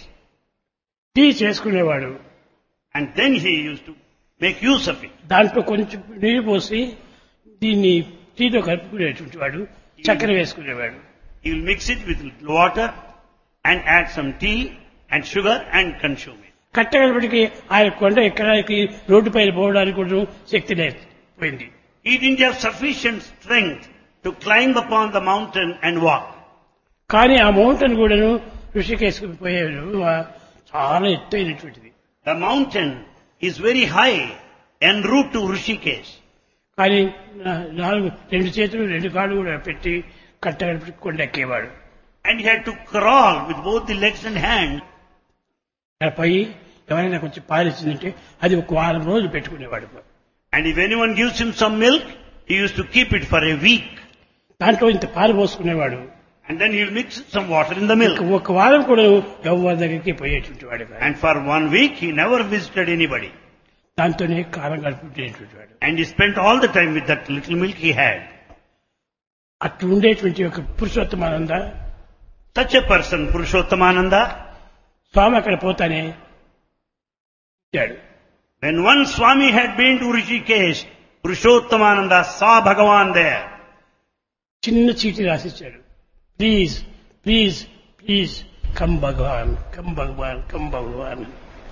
Speaker 2: Tea చేసుకునేవాడు.
Speaker 1: And then he used to make use of it.
Speaker 2: దాంట్లో కొంచెం నీరు పోసి దీన్ని టీతో కలుపుకునేటువంటి వాడు, చక్కెర వేసుకునేవాడు.
Speaker 1: He will mix it with water and add some tea and sugar and consume it.
Speaker 2: కట్టగలపటికి ఆయన కొండ ఎక్కడానికి రోడ్డు పైన పోవడానికి కూడా శక్తి లేకపోయింది.
Speaker 1: He didn't have sufficient strength to climb upon the mountain and walk.
Speaker 2: కానీ ఆ మౌంటైన్ కూడాను ఋషికేశ్కి పోయేవాడు చాలా ఎత్తైనటువంటిది.
Speaker 1: The mountain is very high en route to Rishikesh.
Speaker 2: కానీ రెండు చేతులు రెండు కాళ్ళు కూడా పెట్టి కట్టగలపటి కొండ ఎక్కేవాడు.
Speaker 1: And he had to crawl with both the legs and hands.
Speaker 2: పోయి ఎవరైనా కొంచెం పాలిచ్చిందంటే అది ఒక వారం రోజులు పెట్టుకునేవాడు.
Speaker 1: And if anyone gives him some milk, he used to keep it for a week.
Speaker 2: దాంట్లో ఇంత పాలు పోసుకునేవాడు.
Speaker 1: And then he'll mix some water in the milk.
Speaker 2: ఒక వారం కూడా ఎవరి దగ్గరికి పోయేటువంటి వాడు.
Speaker 1: And for 1 week, he never visited anybody.
Speaker 2: దాంతోనే కాలం గడుపుకునేటువంటి వాడు.
Speaker 1: And he spent all the time with that little milk he had.
Speaker 2: అట్లా ఉండేటువంటి ఒక Purushottamananda,
Speaker 1: Such a person, Purushottomananda,
Speaker 2: స్వామి అక్కడ పోతానే వచ్చాడు.
Speaker 1: when one Swami had been to Rishikesh, Purushottomananda saw Bhagavan there.
Speaker 2: చిన్న చీటీ రాసిచ్చాడు. Please please please come Bhagavan, come Bhagavan, come Bhagavan.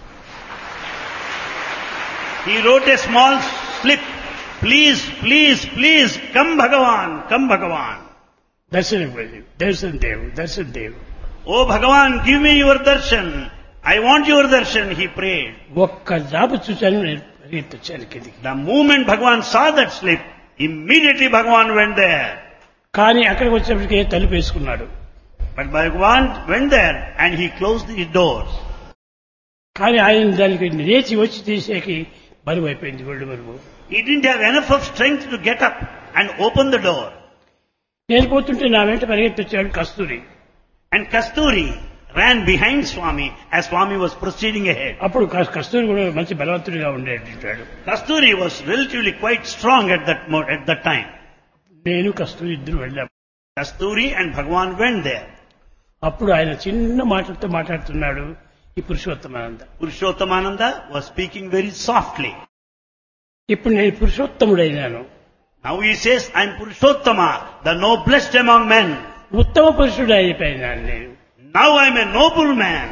Speaker 1: He wrote a small slip, please, please, please, come Bhagavan, come Bhagavan.
Speaker 2: దర్శనం Darshan Dev, Darshan Dev.
Speaker 1: Oh Bhagavan, give me your darshan. I want your darshan, he prayed.
Speaker 2: ఒక్క job చూశాను, నేను పరిగెత్తొచ్చాను కిందికి.
Speaker 1: The moment Bhagavan saw that slip, immediately Bhagavan went there.
Speaker 2: కానీ అక్కడికి వచ్చేప్పటికే తలుపు వేసుకున్నాడు.
Speaker 1: But Bhagavan went there and he closed his doors.
Speaker 2: కానీ ఆయన దానికి లేచి వచ్చి తీసేకి బరువు అయిపోయింది, ఒళ్ళు బరువు.
Speaker 1: He didn't have enough of strength to get up and open the door.
Speaker 2: నేను పోతుంటే నా వెంట పరిగెత్తొచ్చాడు కస్తూరి.
Speaker 1: And Kasturi ran behind Swami as Swami was proceeding ahead.
Speaker 2: అప్పుడు కస్తూరి కూడా మంచి బలవంతుడిగా ఉండేటాడు.
Speaker 1: Kasturi was relatively quite strong at that time.
Speaker 2: నేను కస్తూరి ఇద్దరు వెళ్ళాం.
Speaker 1: Kasturi and Bhagavan went there.
Speaker 2: అప్పుడు ఆయన చిన్న మాటలతో మాట్లాడుతున్నాడు ఈ Purushottamananda.
Speaker 1: Purushottomananda was speaking very softly.
Speaker 2: ఇప్పుడు నేను పురుషోత్తముడైనాను.
Speaker 1: Now he says, I am Purushottama, the noblest among men.
Speaker 2: ఉత్తమ పురుషుడు అయిపోయినాను నేను.
Speaker 1: Now I am a noble man.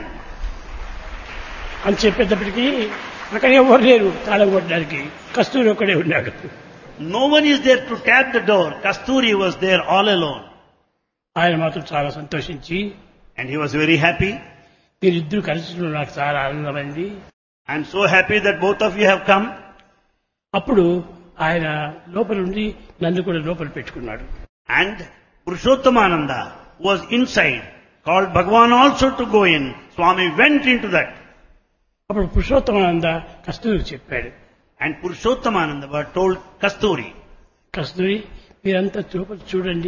Speaker 2: అని చెప్పేటప్పటికీ అక్కడ ఎవరు లేరు తాళం కొట్టడానికి. కస్తూరి ఒక్కడే ఉన్నాడు.
Speaker 1: No one is there to tap the door. Kasturi was there all alone.
Speaker 2: ఆయన మాత్రం చాలా సంతోషించి,
Speaker 1: And he was very happy.
Speaker 2: మీరిద్దరు కలిసి నాకు చాలా ఆనందమైంది.
Speaker 1: I am so happy that both of you have come.
Speaker 2: అప్పుడు ఆయన లోపల ఉండి నన్ను కూడా లోపల పెట్టుకున్నాడు.
Speaker 1: And Purushottomananda was inside, called Bhagavan also to go in. Swami went into that.
Speaker 2: అప్పుడు పురుషోత్తమానంద కస్తూరికి చెప్పాడు.
Speaker 1: And Purushottomananda was told Kasturi.
Speaker 2: కస్తూరి మీరంతా లోపల చూడండి.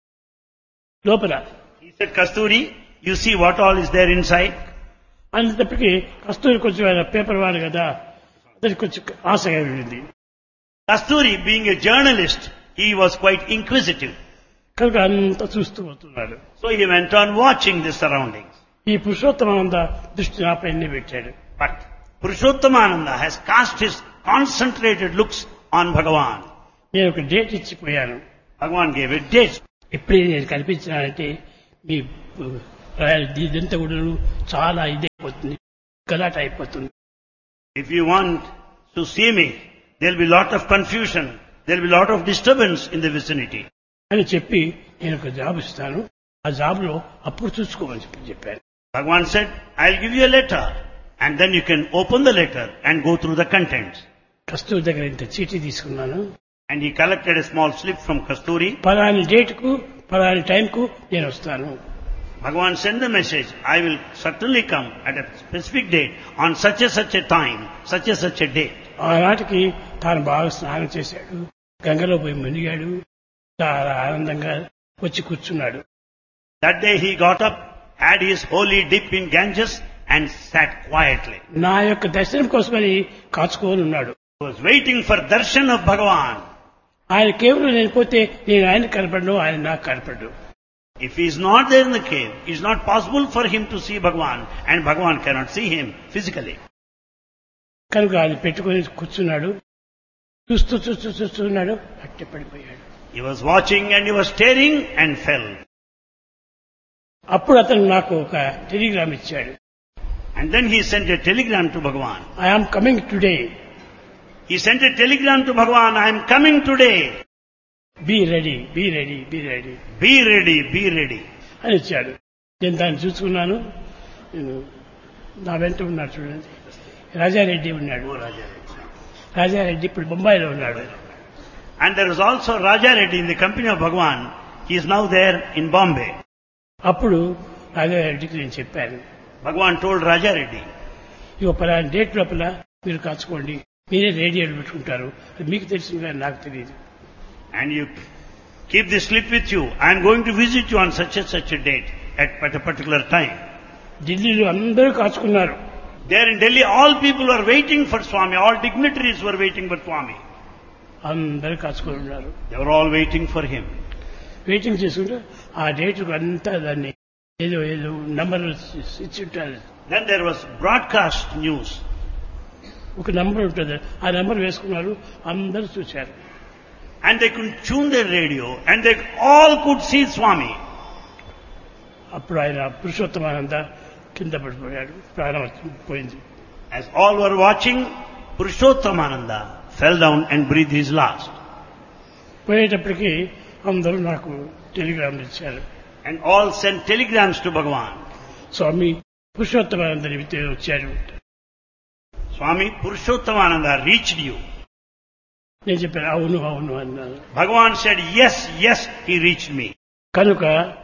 Speaker 2: లోపల
Speaker 1: He said, Kasturi, you see what all is there inside?
Speaker 2: అనేటప్పటికీ కస్తూరి కొంచెం ఆయన పేపర్ వాడు కదా, అతనికి కొంచెం ఆశగా ఉండింది.
Speaker 1: Kasturi, being a journalist, he was quite inquisitive.
Speaker 2: కనుక అంతా చూస్తూ పోతున్నాడు.
Speaker 1: So he went on watching the surroundings.
Speaker 2: ఈ పురుషోత్తమానంద దృష్టి నాపైనే పెట్టాడు.
Speaker 1: But Purushottomananda has cast his concentrated looks on Bhagavan.
Speaker 2: నేను ఒక date ఇచ్చిపోయాను.
Speaker 1: Bhagavan gave a date.
Speaker 2: ఎప్పుడే నేను కనిపించినానంటే మీ ఇదంతా కూడా చాలా ఇదైపోతుంది, గలాట అయిపోతుంది.
Speaker 1: If you want to see me, there will be lot of confusion, there will be lot of disturbance in the vicinity.
Speaker 2: అని చెప్పి నేను ఒక జాబ్ ఇస్తాను, ఆ జాబ్ లో అప్పుడు చూసుకోమని చెప్పాను.
Speaker 1: Bhagavan said, I'll give you a letter and then you can open the letter and go through the contents.
Speaker 2: కస్తూరి దగ్గర ఇంత చీటీ తీసుకున్నాను,
Speaker 1: And he collected a small slip from Kasturi.
Speaker 2: Palani date కు పలాని టైం కు నేను వస్తాను.
Speaker 1: Bhagavan sent the message, I will certainly come at a specific date on such a time, such a date.
Speaker 2: ఆనాటికి తాను బాగా స్నానం చేశాడు, గంగలో పోయి మునిగాడు, చాలా ఆనందంగా వచ్చి కూర్చున్నాడు.
Speaker 1: That day he got up, had his holy dip in Ganges and sat quietly.
Speaker 2: నా యొక్క దర్శనం కోసమని కాచుకొని ఉన్నాడు.
Speaker 1: He was waiting for darshan of Bhagavan.
Speaker 2: ఆయన కేవలం నేను పోతే నేను ఆయన కనపడను, ఆయన నాకు కనపడను.
Speaker 1: If he is not there in the cave, it is not possible for him to see Bhagavan and Bhagavan cannot see him physically.
Speaker 2: కనుక ఆయన పెట్టుకొని కూర్చున్నాడు, చూస్తున్నాడు, అట్టే పడిపోయాడు.
Speaker 1: He was watching and he was staring and fell.
Speaker 2: అప్పుడు అతను నాకు ఒక టెలిగ్రామ్ ఇచ్చాడు.
Speaker 1: And then he sent a telegram to Bhagavan.
Speaker 2: I am coming today.
Speaker 1: He sent a telegram to Bhagavan, I am coming today.
Speaker 2: Be ready, be ready, be ready,
Speaker 1: Be ready, be ready.
Speaker 2: అని ఇచ్చాడు. నేను దాన్ని చూసుకున్నాను. నేను నా వెంట ఉన్నాడు చూడండి, రాజారెడ్డి ఉన్నాడు. రాజారెడ్డి ఇప్పుడు బొంబాయిలో ఉన్నాడు.
Speaker 1: And there is also Raja Reddy in the company of Bhagavan. He is now there in Bombay.
Speaker 2: అప్పుడు రాజారెడ్డికి నేను చెప్పాను,
Speaker 1: Bhagavan told Raja Reddy,
Speaker 2: ఇక పలానా డేట్ లోపల మీరు కాచుకోండి, మీరే రేడియోలు పెట్టుకుంటారు, అది మీకు తెలిసింది కానీ నాకు తెలియదు.
Speaker 1: and you keep this slip with you. I am going to visit you on such a date at a particular time.
Speaker 2: ఢిల్లీలో అందరూ కాచుకున్నారు.
Speaker 1: There in Delhi, all people were waiting for Swami. All dignitaries were waiting for Swami.
Speaker 2: అందరూ కాచుకొని ఉన్నారు.
Speaker 1: They were all waiting for him.
Speaker 2: Waiting చేసుకుంటే ఆ date అంతా దాన్ని ఏదో ఏదో నంబర్ ఇచ్చి ఉంటారు.
Speaker 1: Then there was broadcast news.
Speaker 2: ఒక నంబర్ ఉంటుంది, ఆ నంబర్ వేసుకున్నారు, అందరూ చూశారు.
Speaker 1: And they could tune their radio and they all could see Swami.
Speaker 2: అప్పుడు ఆయన పురుషోత్తమానంద కింద పడిపోయాడు, ప్రాణం పోయింది.
Speaker 1: As all were watching, Purushothamananda fell down and breathed his last.
Speaker 2: పోయేటప్పటికి అందరూ నాకు టెలిగ్రామ్ ఇచ్చారు.
Speaker 1: And all sent telegrams to Bhagavan.
Speaker 2: స్వామి పురుషోత్తమానందని వచ్చారు.
Speaker 1: Swami Purushothamananda reached you.
Speaker 2: నేను చెప్పాను అవును అవును అన్నాను.
Speaker 1: Bhagavan said, yes, yes, he reached me.
Speaker 2: కనుక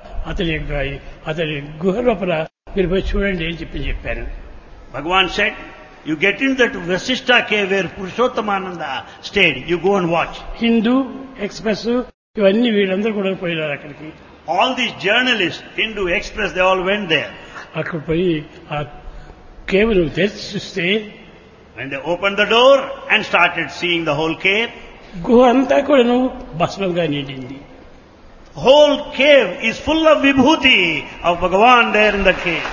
Speaker 2: అతని గుహ లోపల మీరు పోయి చూడండి అని చెప్పాను.
Speaker 1: Bhagavan said, you get into that Vasishtha cave where Purushothamananda stayed. You go and watch.
Speaker 2: Hindu express ఇవన్నీ వీళ్ళందరూ కూడా పోయినారు అక్కడికి.
Speaker 1: All these journalists, Hindu Express, they all went there.
Speaker 2: అక్కడ పోయి ఆ కేవలం తెరిచి చూస్తే
Speaker 1: When they opened the door and started seeing the whole cave,
Speaker 2: గుహ అంతా కూడా భస్మంగా నిండింది.
Speaker 1: whole cave is full of vibhuti of Bhagavan there in the cave.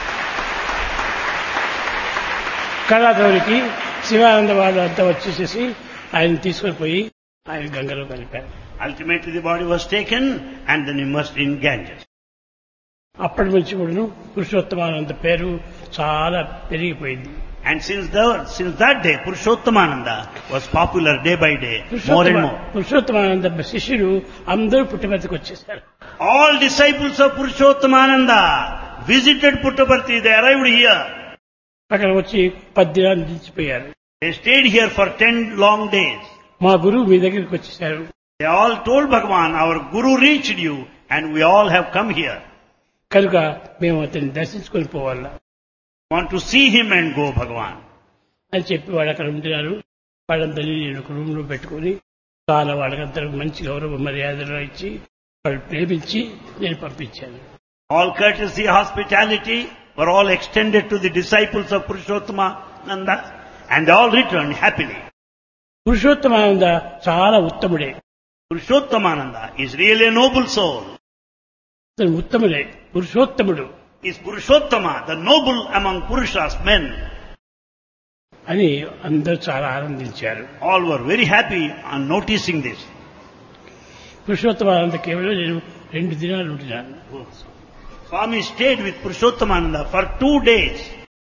Speaker 2: కళాధౌరికి Sivananda వాళ్ళు అంతా వచ్చేసేసి ఆయన తీసుకొని పోయి ఆయన గంగలో కలిపారు.
Speaker 1: Ultimately the body was taken and then immersed in Ganges.
Speaker 2: అప్పటి నుంచి కూడా పురుషోత్తమానంద పేరు చాలా పెరిగిపోయింది.
Speaker 1: And since that day, Purushothamananda was popular day by day, more and more.
Speaker 2: Purushottamananda శిష్యులు అందరూ పుట్టపర్తికి వచ్చేసారు.
Speaker 1: All disciples of Purushothamananda visited Puttaparthi. They arrived here.
Speaker 2: అక్కడ వచ్చి 10 దినాలు నిలిచిపోయారు.
Speaker 1: They stayed here for 10 long days.
Speaker 2: మా గురువు మీ దగ్గరికి వచ్చేసారు.
Speaker 1: They all told Bhagavan, our Guru reached you and we all have come here.
Speaker 2: కనుక మేము అతన్ని దర్శించుకొని పోవాలా,
Speaker 1: Want to see him and go, Bhagavan.
Speaker 2: అని చెప్పి వాళ్ళు అక్కడ ఉంటున్నారు. వాళ్ళందరినీ నేను ఒక రూమ్ లో పెట్టుకుని చాలా వాళ్ళకందరూ మంచి గౌరవ మర్యాదలు ఇచ్చి వాళ్ళు ప్రేమించి నేను పంపించాను.
Speaker 1: All courtesy, hospitality were all extended to the disciples of Purushothamananda and they all returned happily.
Speaker 2: Purushottamananda చాలా ఉత్తముడే.
Speaker 1: Purushothamananda is really a noble soul.
Speaker 2: అతను ఉత్తముడే, పురుషోత్తముడు
Speaker 1: Is Purushottama, the noble among Purushas, men.
Speaker 2: అని అందరూ చాలా ఆనందించారు.
Speaker 1: All were very happy on noticing this.
Speaker 2: Purushottamananda కేవలం నేను 2 దినాలు ఉంటున్నాను.
Speaker 1: Swami stayed with Purushottamānanda for 2 days.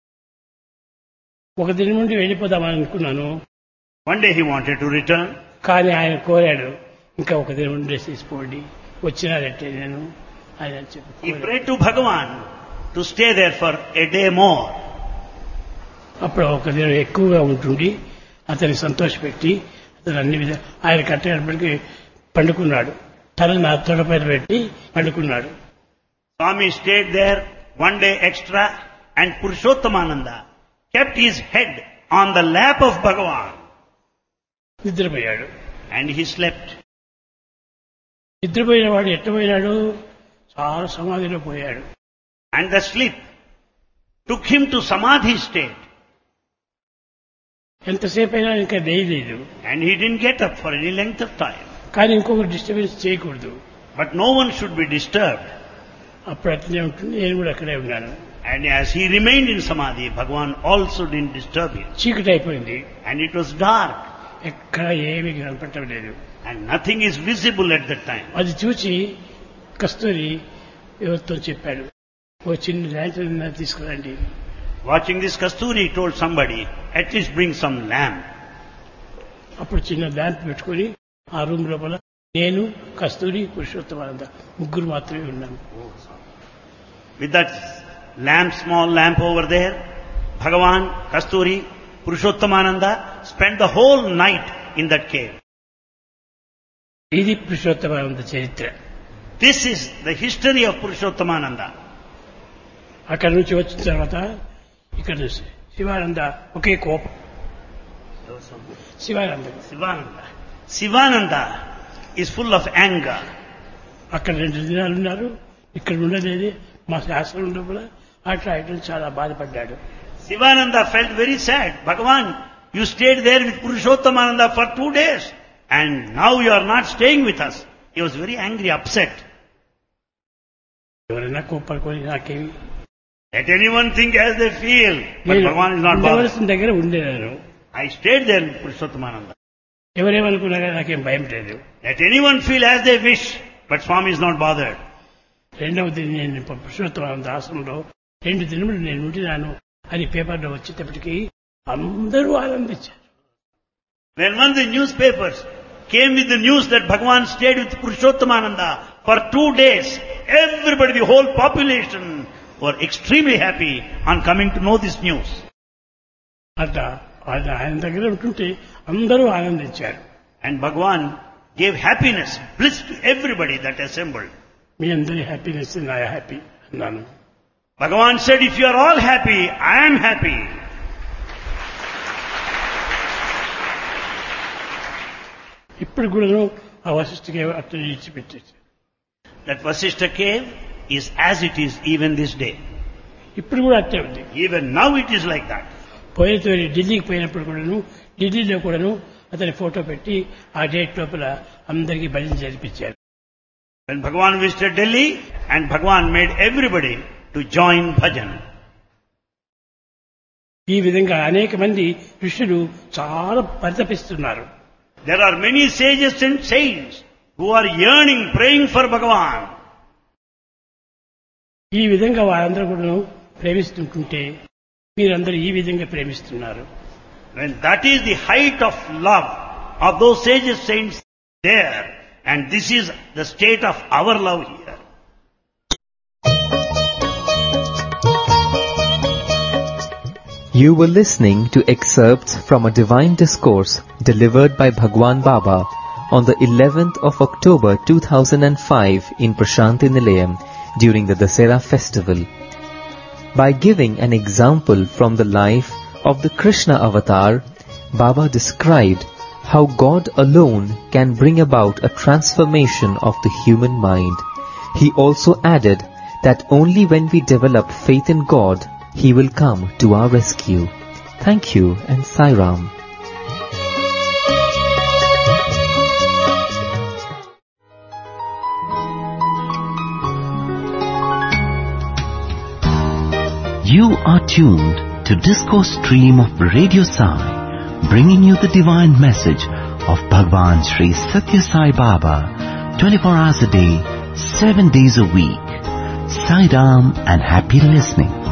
Speaker 2: ఒక దినం నుండి వెళ్ళిపోదామని అనుకున్నాను.
Speaker 1: One day he wanted to return.
Speaker 2: కానీ ఆయన కోరాడు, ఇంకా ఒక దినం నుండి తీసుకోండి, వచ్చినారంటే నేను ఆయన
Speaker 1: He
Speaker 2: చెప్పి
Speaker 1: prayed to Bhagavan to stay there for a day more.
Speaker 2: అప్పుడు ఒక దినం ఎక్కువగా ఉంటుండి అతన్ని సంతోషపెట్టి అతను అన్ని విధాలు ఆయన కట్టేటప్పటికి పండుకున్నాడు. తల నా తొడపైన పెట్టి పండుకున్నాడు.
Speaker 1: Swami stayed there 1 day extra and Purushottamānanda kept his head on the lap of Bhagavan
Speaker 2: నిద్రపోయాడు.
Speaker 1: and he slept.
Speaker 2: నిద్రపోయిన వాడు ఎట్టపోయినాడు, చాలా సమాధిలో పోయాడు.
Speaker 1: And the sleep took him to Samadhi state.
Speaker 2: ఎంతసేపు అయినా ఇంకా వేయలేదు.
Speaker 1: And he didn't get up for any length of time.
Speaker 2: కానీ ఇంకొకరు డిస్టర్బెన్స్ చేయకూడదు.
Speaker 1: But no one should be disturbed.
Speaker 2: అప్పుడు అట్లనే ఉంటుంది. నేను కూడా అక్కడే ఉన్నాను.
Speaker 1: And as he remained in Samadhi, Bhagavan also didn't disturb him.
Speaker 2: చీకటి అయిపోయింది.
Speaker 1: And it was dark.
Speaker 2: ఎక్కడ ఏమీ కనపడటం లేదు.
Speaker 1: And nothing is visible at that time.
Speaker 2: అది చూసి కస్తూరి ఎవరితో చెప్పాడు, ఓ చిన్న ల్యాంటర్న్ తీసుకురండి.
Speaker 1: Watching this, Kasturi told somebody, at least bring some lamp.
Speaker 2: అప్పుడు చిన్న ల్యాంప్ పెట్టుకుని ఆ రూమ్ లోపల నేను, కస్తూరి, పురుషోత్తమానంద ముగ్గురు మాత్రమే ఉన్నాను.
Speaker 1: With that lamp, small lamp over there, Bhagavan, Kasturi, Purushottamānanda spent the whole night in that cave.
Speaker 2: ఇది పురుషోత్తమానంద చరిత్ర.
Speaker 1: This is the history of Purushottamānanda.
Speaker 2: అక్కడి నుంచి వచ్చిన తర్వాత ఇక్కడ శివానంద ఒకే కోపం. Sivananda
Speaker 1: Sivananda is full of anger.
Speaker 2: అక్కడ 2 దినాలు ఉన్నారు, ఇక్కడ ఉండలేదు. మా శాస్త్రం లోపల అట్లా ఇట్లా చాలా బాధపడ్డాడు.
Speaker 1: Sivananda felt very sad. Bhagavan, you stayed there with Purushottamānanda for 2 days and now you are not staying with us. He was very angry, upset.
Speaker 2: ఎవరైనా కోపడుకొని నాకేమి,
Speaker 1: Let anyone think as they feel, but Bhagavan is not bothered.
Speaker 2: ఉండవలసిన దగ్గర ఉండేదాను.
Speaker 1: I stayed there with Purushottamānanda.
Speaker 2: ఎవరేమనుకున్నా కానీ నాకేం భయం లేదు.
Speaker 1: Let anyone feel as they wish, but Swami is not bothered.
Speaker 2: రెండవది, నేను పురుషోత్తమానంద ఆశ్రమంలో 2 దినములు నేను ఉండినాను అని పేపర్లో వచ్చేటప్పటికి అందరూ ఆనందించారు.
Speaker 1: When one of the newspapers came with the news that Bhagavan stayed with Purushottamānanda for 2 days, everybody, the whole population were extremely happy on coming to know this news.
Speaker 2: అట్లా ఆయన దగ్గర ఉంటుంటే అందరూ ఆనందించారు.
Speaker 1: And Bhagavan gave happiness, bliss to everybody that assembled.
Speaker 2: మీ అందరి happiness నా happy అన్నాను.
Speaker 1: Bhagavan said, if you are all happy, I am happy.
Speaker 2: ఇప్పుడు కూడా ఆ వశిష్ఠకి అట్లా ఇచ్చిపెట్టేసి
Speaker 1: That Vasishtha cave is as it is even this day.
Speaker 2: ఇప్పుడు కూడా అట్లే ఉంది.
Speaker 1: Even now it is like that.
Speaker 2: పోయినతో ఢిల్లీకి పోయినప్పుడు కూడాను ఢిల్లీలో కూడాను అతని ఫోటో పెట్టి ఆ డేట్ లోపల అందరికీ భజన జరిపించారు.
Speaker 1: When Bhagavan visited Delhi, and Bhagavan made everybody to join bhajan.
Speaker 2: ఈ విధంగా అనేక మంది ఋషులు చాలా పరితపిస్తున్నారు.
Speaker 1: There are many sages and saints who are yearning, praying for Bhagavan.
Speaker 2: ఈ విధంగా వారందరూ కూడా ప్రేమిస్తుంటుంటే మీరందరూ ఈ విధంగా ప్రేమిస్తున్నారు.
Speaker 1: When that is the height of love of those sages, saints there, and this is the state of our love here.
Speaker 3: You were listening to excerpts from a divine discourse delivered by Bhagwan Baba on the 11th of October 2005 in Prashanthi Nilayam during the Dasera festival. By giving an example from the life of the Krishna avatar, Baba described how God alone can bring about a transformation of the human mind. He also added that only when we develop faith in God, He will come to our rescue. Thank you and Sai Ram.
Speaker 4: You are tuned to Discourse Stream of Radio Sai, bringing you the divine message of Bhagwan Sri Satya Sai Baba, 24 hours a day, 7 days a week. Sai Ram and happy listening.